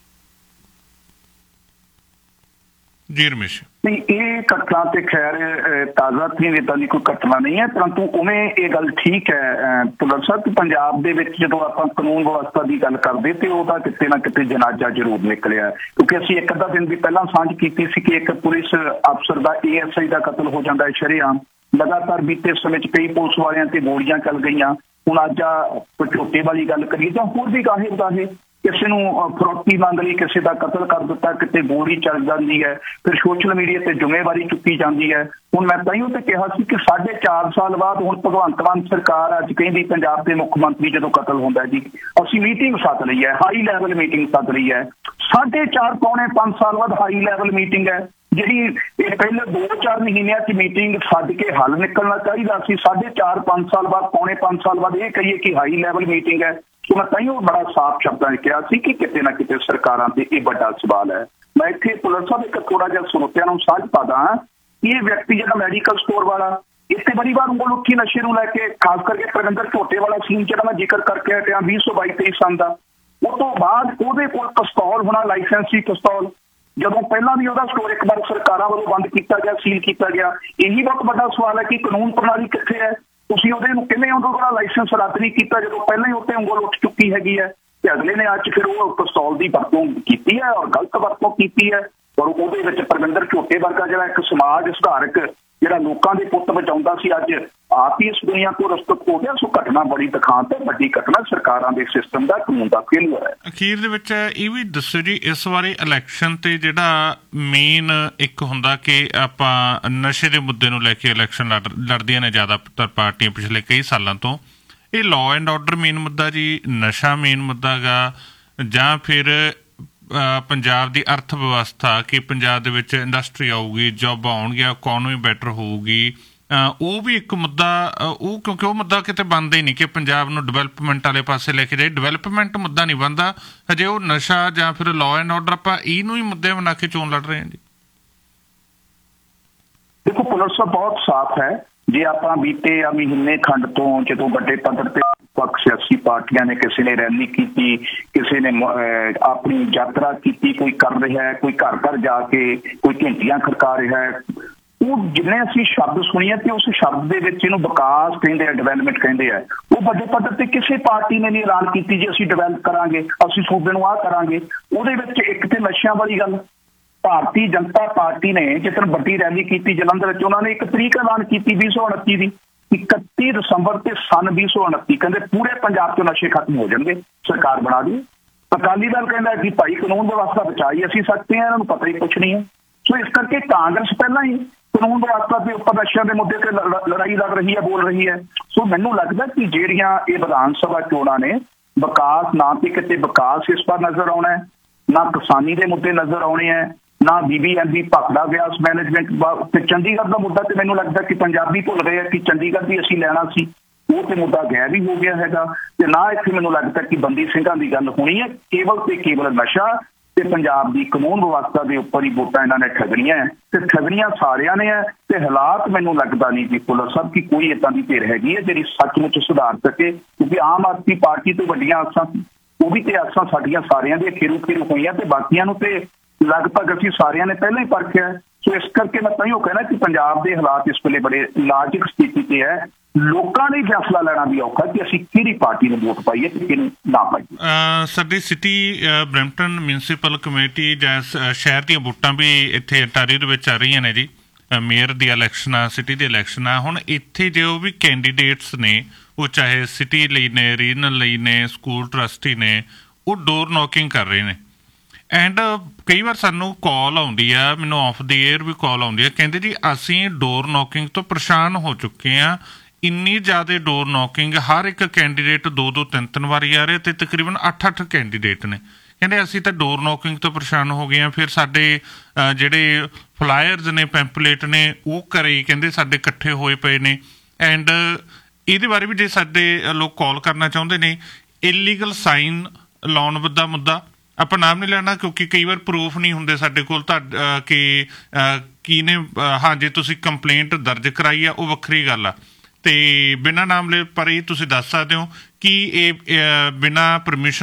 ਜੀ ਰਮੇਸ਼। ਨਹੀਂ, ਇਹ ਘਟਨਾ ਤੇ ਖੈਰ ਤਾਜ਼ਾ ਤਰੀਨ ਏਦਾਂ ਦੀ ਕੋਈ ਘਟਨਾ ਨਹੀਂ ਹੈ, ਪਰੰਤੂ ਉਵੇਂ ਇਹ ਗੱਲ ਠੀਕ ਹੈ ਭੁੱਲਰ ਸਾਹਿਬ ਕਿ ਪੰਜਾਬ ਦੇ ਵਿੱਚ ਜਦੋਂ ਆਪਾਂ ਕਾਨੂੰਨ ਵਿਵਸਥਾ ਦੀ ਗੱਲ ਕਰਦੇ ਤੇ ਉਹਦਾ ਕਿਤੇ ਨਾ ਕਿਤੇ ਜਨਾਜ਼ਾ ਜ਼ਰੂਰ ਨਿਕਲਿਆ। ਕਿਉਂਕਿ ਅਸੀਂ ਇੱਕ ਅੱਧਾ ਦਿਨ ਵੀ ਪਹਿਲਾਂ ਸਾਂਝ ਕੀਤੀ ਸੀ ਕਿ ਇੱਕ ਪੁਲਿਸ ਅਫਸਰ ਦਾ ASI ਦਾ ਕਤਲ ਹੋ ਜਾਂਦਾ ਹੈ ਸ਼ਰੇਆਮ। ਲਗਾਤਾਰ ਬੀਤੇ ਸਮੇਂ 'ਚ ਕਈ ਪੁਲਿਸ ਵਾਲਿਆਂ ਤੇ ਗੋਲੀਆਂ ਚੱਲ ਗਈਆਂ। ਹੁਣ ਅੱਜ ਝੋਟੇ ਵਾਲੀ ਗੱਲ ਕਰੀਏ ਤਾਂ ਹੋਰ ਵੀ ਗਾਹੇ ਬਤਾਹੇ ਕਿਸੇ ਨੂੰ ਫਰੋਤੀ ਮੰਗ ਲਈ ਕਿਸੇ ਦਾ ਕਤਲ ਕਰ ਦਿੱਤਾ, ਕਿਤੇ ਗੋਲੀ ਚੱਲ ਜਾਂਦੀ ਹੈ, ਫਿਰ ਸੋਸ਼ਲ ਮੀਡੀਆ ਤੇ ਜ਼ਿੰਮੇਵਾਰੀ ਚੁੱਕੀ ਜਾਂਦੀ ਹੈ। ਹੁਣ ਮੈਂ ਤਾਂਹੀਓ ਤੇ ਕਿਹਾ ਸੀ ਕਿ 4.5 ਸਾਲ ਬਾਅਦ ਹੁਣ ਭਗਵੰਤ ਮਾਨ ਸਰਕਾਰ ਅੱਜ ਕਹਿੰਦੀ ਪੰਜਾਬ ਦੇ ਮੁੱਖ ਮੰਤਰੀ ਜਦੋਂ ਕਤਲ ਹੁੰਦਾ ਜੀ ਅਸੀਂ ਮੀਟਿੰਗ ਸੱਦ ਲਈ ਹੈ, ਹਾਈ ਲੈਵਲ ਮੀਟਿੰਗ ਸੱਦ ਲਈ ਹੈ। 4.5 ਪੌਣੇ 5 ਸਾਲ ਬਾਅਦ ਹਾਈ ਲੈਵਲ ਮੀਟਿੰਗ ਹੈ ਜਿਹੜੀ ਇਹ ਪਹਿਲੇ 2-4 ਮਹੀਨਿਆਂ 'ਚ ਮੀਟਿੰਗ ਸੱਦ ਕੇ ਹੱਲ ਨਿਕਲਣਾ ਚਾਹੀਦਾ ਸੀ। 4.5 ਸਾਲ ਬਾਅਦ ਪੌਣੇ 5 ਸਾਲ ਬਾਅਦ ਇਹ ਕਹੀਏ ਕਿ ਹਾਈ ਲੈਵਲ ਮੀਟਿੰਗ ਹੈ। ਸੋ ਮੈਂ ਤਾਂਹੀਓ ਬੜਾ ਸਾਫ਼ ਸ਼ਬਦਾਂ 'ਚ ਕਿਹਾ ਸੀ ਕਿ ਕਿਤੇ ਨਾ ਕਿਤੇ ਸਰਕਾਰਾਂ ਤੇ ਇਹ ਵੱਡਾ ਸਵਾਲ ਹੈ। ਮੈਂ ਇੱਥੇ ਭੁੱਲਰ ਸਾਹਿਬ ਇੱਕ ਥੋੜਾ ਜਿਹਾ ਸਰੋਤਿਆਂ ਨੂੰ ਸਾਂਝ ਪਾਦਾ ਕਿ ਇਹ ਵਿਅਕਤੀ ਜਿਹੜਾ ਮੈਡੀਕਲ ਸਟੋਰ ਵਾਲਾ ਇੱਥੇ ਬੜੀ ਵਾਰ ਉਂਗਲ ਉੱਠੀ ਨਸ਼ੇ ਨੂੰ ਲੈ ਕੇ, ਖਾਸ ਕਰਕੇ ਪ੍ਰਬੰਧਕ ਝੋਟੇ ਵਾਲਾ ਸੀਨ ਜਿਹੜਾ ਮੈਂ ਜ਼ਿਕਰ ਕਰਕੇ ਹਟਿਆ 2022-23 ਸਾਲ ਦਾ। ਉਹ ਤੋਂ ਬਾਅਦ ਉਹਦੇ ਕੋਲ ਪਿਸਤੌਲ ਹੋਣਾ, ਲਾਇਸੈਂਸੀ ਪਿਸਤੌਲ, ਜਦੋਂ ਪਹਿਲਾਂ ਵੀ ਉਹਦਾ ਸਟੋਰ ਇੱਕ ਵਾਰ ਸਰਕਾਰਾਂ ਵੱਲੋਂ ਬੰਦ ਕੀਤਾ ਗਿਆ, ਸੀਲ ਕੀਤਾ ਗਿਆ। ਇਹੀ ਬਹੁਤ ਵੱਡਾ ਸਵਾਲ ਹੈ ਕਿ ਕਾਨੂੰਨ ਪ੍ਰਣਾਲੀ ਕਿੱਥੇ ਹੈ? ਤੁਸੀਂ ਉਹਦੇ ਨੂੰ ਕਿਵੇਂ ਉਹਦਾ ਲਾਇਸੈਂਸ ਰੱਦ ਨਹੀਂ ਕੀਤਾ ਜਦੋਂ ਪਹਿਲਾਂ ਹੀ ਉੱਤੇ ਉਂਗਲ ਉੱਠ ਚੁੱਕੀ ਹੈਗੀ ਹੈ ਤੇ ਅਗਲੇ ਨੇ ਅੱਜ ਫਿਰ ਉਹ ਪਿਸਤੌਲ ਦੀ ਵਰਤੋਂ ਕੀਤੀ ਹੈ ਔਰ ਗਲਤ ਵਰਤੋਂ ਕੀਤੀ ਹੈ। ਔਰ ਉਹਦੇ ਵਿੱਚ ਪ੍ਰਬੰਧਕ ਝੋਟੇ ਵਰਗਾ ਜਿਹੜਾ ਇੱਕ ਸਮਾਜ ਸੁਧਾਰਕ ਜਿਹੜਾ ਲੋਕਾਂ ਦੇ ਪੁੱਤ ਬਚਾਉਂਦਾ ਸੀ ਅੱਜ ਆਪ ਹੀ ਇਸ ਦੁਨੀਆ ਤੋਂ ਰਸਤਕ ਹੋ ਗਿਆ। ਸੋ ਘਟਨਾ ਬੜੀ ਦਿਖਾਂਤ ਹੈ, ਵੱਡੀ ਘਟਨਾ ਸਰਕਾਰਾਂ ਦੇ ਸਿਸਟਮ ਦਾ, ਕਾਨੂੰਨ ਦਾ ਫੇਲਿਅਰ ਹੈ। ਅਖੀਰ ਦੇ ਵਿੱਚ ਇਹ ਵੀ ਦੱਸੋ ਜੀ ਇਸ ਵਾਰੀ ਇਲੈਕਸ਼ਨ ਤੇ ਜਿਹੜਾ ਮੇਨ ਇੱਕ ਹੁੰਦਾ ਕਿ ਆਪਾਂ ਨਸ਼ੇ ਦੇ ਮੁੱਦੇ ਨੂੰ ਲੈ ਕੇ ਇਲੈਕਸ਼ਨ ਲੜਦੀਆਂ ਨੇ ਜ਼ਿਆਦਾਤਰ ਪਾਰਟੀਆਂ ਪਿਛਲੇ ਕਈ ਸਾਲਾਂ ਤੋਂ। ਇਹ ਲਾਅ ਐਂਡ ਆਰਡਰ ਮੇਨ ਮੁੱਦਾ ਜੀ, ਨਸ਼ਾ ਮੇਨ ਮੁੱਦਾ ਗਾ, ਜਾਂ ਫਿਰ ਪੰਜਾਬ ਦੀ ਅਰਥ ਵਿਵਸਥਾ ਕਿ ਪੰਜਾਬ ਦੇ ਵਿੱਚ ਇੰਡਸਟਰੀ ਆਊਗੀ, ਜੋਬਾਂ ਆਉਣਗੀਆਂ, ਇਕੋਨਮੀ ਬੈਟਰ ਹੋਊਗੀ, ਉਹ ਵੀ ਇੱਕ ਮੁੱਦਾ ਉਹ ਕਿਉਂਕਿ ਉਹ ਮੁੱਦਾ ਕਿਤੇ ਬਣਦਾ ਹੀ ਨਹੀਂ ਕਿ ਪੰਜਾਬ ਨੂੰ ਡਿਵੈਲਪਮੈਂਟ ਵਾਲੇ ਪਾਸੇ ਲੈ ਕੇ ਜਾਏ। ਡਿਵੈਲਪਮੈਂਟ ਮੁੱਦਾ ਨਹੀਂ ਬਣਦਾ ਹਜੇ, ਉਹ ਨਸ਼ਾ ਜਾਂ ਫਿਰ ਲਾਅ ਐਂਡ ਆਰਡਰ ਆਪਾਂ ਇਹਨੂੰ ਹੀ ਮੁੱਦੇ ਬਣਾ ਕੇ ਚੋਣ ਲੜ ਰਹੇ ਹਾਂ ਜੀ। ਪੁਲਿਸ ਬਹੁਤ ਸਾਫ਼ ਹੈ। ਜੇ ਆਪਾਂ ਬੀਤੇ ਮਹੀਨੇ ਖੰਡ ਤੋਂ ਜਦੋਂ ਵੱਡੇ ਪੱਧਰ ਤੇ ਵੱਖ ਸਿਆਸੀ ਪਾਰਟੀਆਂ ਨੇ, ਕਿਸੇ ਨੇ ਰੈਲੀ ਕੀਤੀ, ਕਿਸੇ ਨੇ ਆਪਣੀ ਯਾਤਰਾ ਕੀਤੀ, ਕੋਈ ਕਰ ਰਿਹਾ ਹੈ, ਕੋਈ ਘਰ ਘਰ ਜਾ ਕੇ ਕੋਈ ਘੰਟੀਆਂ ਖੜਕਾ ਰਿਹਾ ਹੈ, ਉਹ ਜਿੰਨੇ ਅਸੀਂ ਸ਼ਬਦ ਸੁਣੀਏ ਤੇ ਉਸ ਸ਼ਬਦ ਦੇ ਵਿੱਚ ਇਹਨੂੰ ਵਿਕਾਸ ਕਹਿੰਦੇ ਆ, ਡਿਵੈਲਪਮੈਂਟ ਕਹਿੰਦੇ ਆ। ਉਹ ਵੱਡੇ ਪੱਧਰ ਤੇ ਕਿਸੇ ਪਾਰਟੀ ਨੇ ਨਹੀਂ ਐਲਾਨ ਕੀਤੀ ਜੀ ਅਸੀਂ ਡਿਵੈਲਪ ਕਰਾਂਗੇ, ਅਸੀਂ ਸੂਬੇ ਨੂੰ ਆਹ ਕਰਾਂਗੇ। ਉਹਦੇ ਵਿੱਚ ਇੱਕ ਤੇ ਨਸ਼ਿਆਂ ਵਾਲੀ ਗੱਲ, ਭਾਰਤੀ ਜਨਤਾ ਪਾਰਟੀ ਨੇ ਜਿਸ ਦਿਨ ਵੱਡੀ ਰੈਲੀ ਕੀਤੀ ਜਲੰਧਰ ਵਿੱਚ, ਉਹਨਾਂ ਨੇ ਇੱਕ ਤਰੀਕ ਐਲਾਨ ਕੀਤੀ 2029 ਦੀ, 31 ਦਸੰਬਰ ਤੇ ਸਨ 2029 ਕਹਿੰਦੇ ਪੂਰੇ ਪੰਜਾਬ 'ਚ ਨਸ਼ੇ ਖਤਮ ਹੋ ਜਾਣਗੇ, ਸਰਕਾਰ ਬਣਾ ਦੀ। ਅਕਾਲੀ ਦਲ ਕਹਿੰਦਾ ਕਿ ਭਾਈ ਕਾਨੂੰਨ ਵਿਵਸਥਾ ਬਚਾਈ ਅਸੀਂ ਸਕਦੇ ਹਾਂ, ਇਹਨਾਂ ਨੂੰ ਪਤਾ ਹੀ ਕੁਛ ਨਹੀਂ ਹੈ। ਸੋ ਇਸ ਕਰਕੇ ਕਾਂਗਰਸ ਪਹਿਲਾਂ ਹੀ ਕਾਨੂੰਨ ਵਿਵਸਥਾ ਦੇ ਉੱਪਰ ਨਸ਼ਿਆਂ ਦੇ ਮੁੱਦੇ ਤੇ ਲੜਾਈ ਲੜ ਰਹੀ ਹੈ, ਬੋਲ ਰਹੀ ਹੈ। ਸੋ ਮੈਨੂੰ ਲੱਗਦਾ ਕਿ ਜਿਹੜੀਆਂ ਇਹ ਵਿਧਾਨ ਸਭਾ ਚੋਣਾਂ ਨੇ, ਵਿਕਾਸ ਨਾ ਤੇ ਕਿਤੇ ਵਿਕਾਸ ਇਸ ਪਰ ਨਜ਼ਰ ਆਉਣਾ ਹੈ, ਨਾ ਕਿਸਾਨੀ ਦੇ ਮੁੱਦੇ ਨਜ਼ਰ ਆਉਣੇ ਹੈ, ਨਾ BBMB ਭਖਦਾ ਵਿਆਸ ਮੈਨੇਜਮੈਂਟ ਤੇ ਚੰਡੀਗੜ੍ਹ ਦਾ ਮੁੱਦਾ। ਤੇ ਮੈਨੂੰ ਲੱਗਦਾ ਕਿ ਪੰਜਾਬੀ ਭੁੱਲ ਗਏ ਆ ਕਿ ਚੰਡੀਗੜ੍ਹ ਵੀ ਅਸੀਂ ਲੈਣਾ ਸੀ, ਉਹ ਤੇ ਮੁੱਦਾ ਗਾਇਬ ਹੀ ਹੋ ਗਿਆ ਹੈਗਾ। ਤੇ ਨਾ ਇੱਥੇ ਮੈਨੂੰ ਲੱਗਦਾ ਕਿ ਬੰਦੀ ਸਿੰਘਾਂ ਦੀ ਗੱਲ ਹੋਣੀ ਹੈ, ਕੇਵਲ ਤੇ ਕੇਵਲ ਨਸ਼ਾ ਤੇ ਪੰਜਾਬ ਦੀ ਕਾਨੂੰਨ ਵਿਵਸਥਾ ਦੇ ਉੱਪਰ ਹੀ ਵੋਟਾਂ ਇਹਨਾਂ ਨੇ ਠੱਗਣੀਆਂ ਹੈ, ਤੇ ਠੱਗਣੀਆਂ ਸਾਰਿਆਂ ਨੇ ਹੈ। ਤੇ ਹਾਲਾਤ ਮੈਨੂੰ ਲੱਗਦਾ ਨਹੀਂ ਜੀ ਪੁਲਿਸ ਸਾਹਿਬ ਕਿ ਕੋਈ ਏਦਾਂ ਦੀ ਧਿਰ ਹੈਗੀ ਹੈ ਜਿਹੜੀ ਸੱਚਮੁੱਚ ਸੁਧਾਰ ਸਕੇ, ਕਿਉਂਕਿ ਆਮ ਆਦਮੀ ਪਾਰਟੀ ਤੋਂ ਵੱਡੀਆਂ ਆਸਾਂ ਸੀ, ਉਹ ਵੀ ਤੇ ਆਸਾਂ ਸਾਡੀਆਂ ਸਾਰਿਆਂ ਦੀਆਂ ਖੇਰੂ ਹੋਈਆਂ, ਤੇ ਬਾਕੀਆਂ ਨੂੰ ਤੇ ਲਗਭਗ ਅਸੀਂ ਸਾਰਿਆਂ ਨੇ ਪਹਿਲਾਂ ਹੀ ਪਰਖਿਆ। ਸੋ ਇਸ ਕਰਕੇ ਮੈਂ ਤਾਂ ਹੀ ਉਹ ਕਹਿਣਾ ਕਿ ਪੰਜਾਬ ਦੇ ਹਾਲਾਤ ਇਸ ਵੇਲੇ ਬੜੇ ਨਾਜ਼ੁਕ ਸਥਿਤੀ ਤੇ ਹੈ। ਲੋਕਾਂ ਨੇ ਫੈਸਲਾ ਲੈਣਾ ਵੀ ਔਖਾ ਕਿ ਅਸੀਂ ਕਿਹੜੀ ਪਾਰਟੀ ਨੂੰ ਵੋਟ ਪਾਈਏ ਤੇ ਕਿਹਨੂੰ ਨਾ ਪਾਈਏ। ਸਾਡੀ ਸਿਟੀ ਬਰੈਂਪਟਨ ਮਿਊਨਿਸਪਲ ਕਮੇਟੀ ਜਾਂ ਸ਼ਹਿਰ ਦੀਆਂ ਵੋਟਾਂ ਵੀ ਇੱਥੇ ਅੰਟਾਰੀਓ ਦੇ ਵਿੱਚ ਆ ਰਹੀਆਂ ਨੇ ਜੀ। ਮੇਅਰ ਦੀ ਇਲੈਕਸ਼ਨ ਆ, ਸਿਟੀ ਦੀ ਇਲੈਕਸ਼ਨ ਆ। ਹੁਣ ਇੱਥੇ ਜੋ ਵੀ ਕੈਂਡੀਡੇਟਸ ਨੇ, ਉਹ ਚਾਹੇ ਸਿਟੀ ਲਈ ਨੇ, ਰੀਜਨਲ ਲਈ ਨੇ, ਸਕੂਲ ਟਰਸਟੀ ਨੇ, ਉਹ ਡੋਰ ਨੌਕਿੰਗ ਕਰ ਰਹੇ ਨੇ। ਐਂਡ ਕਈ ਵਾਰ ਸਾਨੂੰ ਕਾਲ ਆਉਂਦੀ ਆ, ਮੈਨੂੰ ਆਫ ਦੀ ਏਅਰ ਵੀ ਕਾਲ ਆਉਂਦੀ ਆ, ਕਹਿੰਦੇ ਜੀ ਅਸੀਂ ਡੋਰ ਨੌਕਿੰਗ ਤੋਂ ਪਰੇਸ਼ਾਨ ਹੋ ਚੁੱਕੇ ਹਾਂ। ਇੰਨੀ ਜ਼ਿਆਦਾ ਡੋਰ ਨੌਕਿੰਗ, ਹਰ ਇੱਕ ਕੈਂਡੀਡੇਟ 2-2 3-3 ਵਾਰੀ ਆ ਰਹੇ, ਤੇ ਤਕਰੀਬਨ 8-8 ਕੈਂਡੀਡੇਟ ਨੇ। ਕਹਿੰਦੇ ਅਸੀਂ ਤਾਂ ਡੋਰ ਨੌਕਿੰਗ ਤੋਂ ਪਰੇਸ਼ਾਨ ਹੋ ਗਏ ਹਾਂ। ਫਿਰ ਸਾਡੇ ਜਿਹੜੇ ਫਲਾਇਰਸ ਨੇ, ਪੈਂਪਲੇਟ ਨੇ, ਉਹ ਘਰੇ ਕਹਿੰਦੇ ਸਾਡੇ ਇਕੱਠੇ ਹੋਏ ਪਏ ਨੇ। ਐਂਡ ਇਹਦੇ ਬਾਰੇ ਵੀ ਜੇ ਸਾਡੇ ਲੋਕ ਕਾਲ ਕਰਨਾ ਚਾਹੁੰਦੇ ਨੇ, ਇਲੀਗਲ ਸਾਈਨ ਲਾਉਣ ਦਾ ਮੁੱਦਾ ਆਪਾਂ ਨਾਮ ਨਹੀਂ ਲੈਣਾ ਕਿਉਂਕਿ ਕਈ ਵਾਰ ਪ੍ਰੂਫ ਨਹੀਂ ਹੁੰਦੇ ਸਾਡੇ ਕੋਲ ਕਿ ਕੀ ਨੇ। ਹਾਂ, ਜੇ ਤੁਸੀਂ ਕੰਪਲੇਂਟ ਦਰਜ ਕਰਾਈ ਆ ਉਹ ਵੱਖਰੀ ਗੱਲ ਆ, ਤੇ ਬਿਨਾਂ ਨਾਮ ਲੈ ਪਰ ਇਹ ਤੁਸੀਂ ਦੱਸ ਸਕਦੇ ਹੋ ਕਿ ਇਹ ਬਿਨਾਂ ਪਰਮਿਸ਼ਨ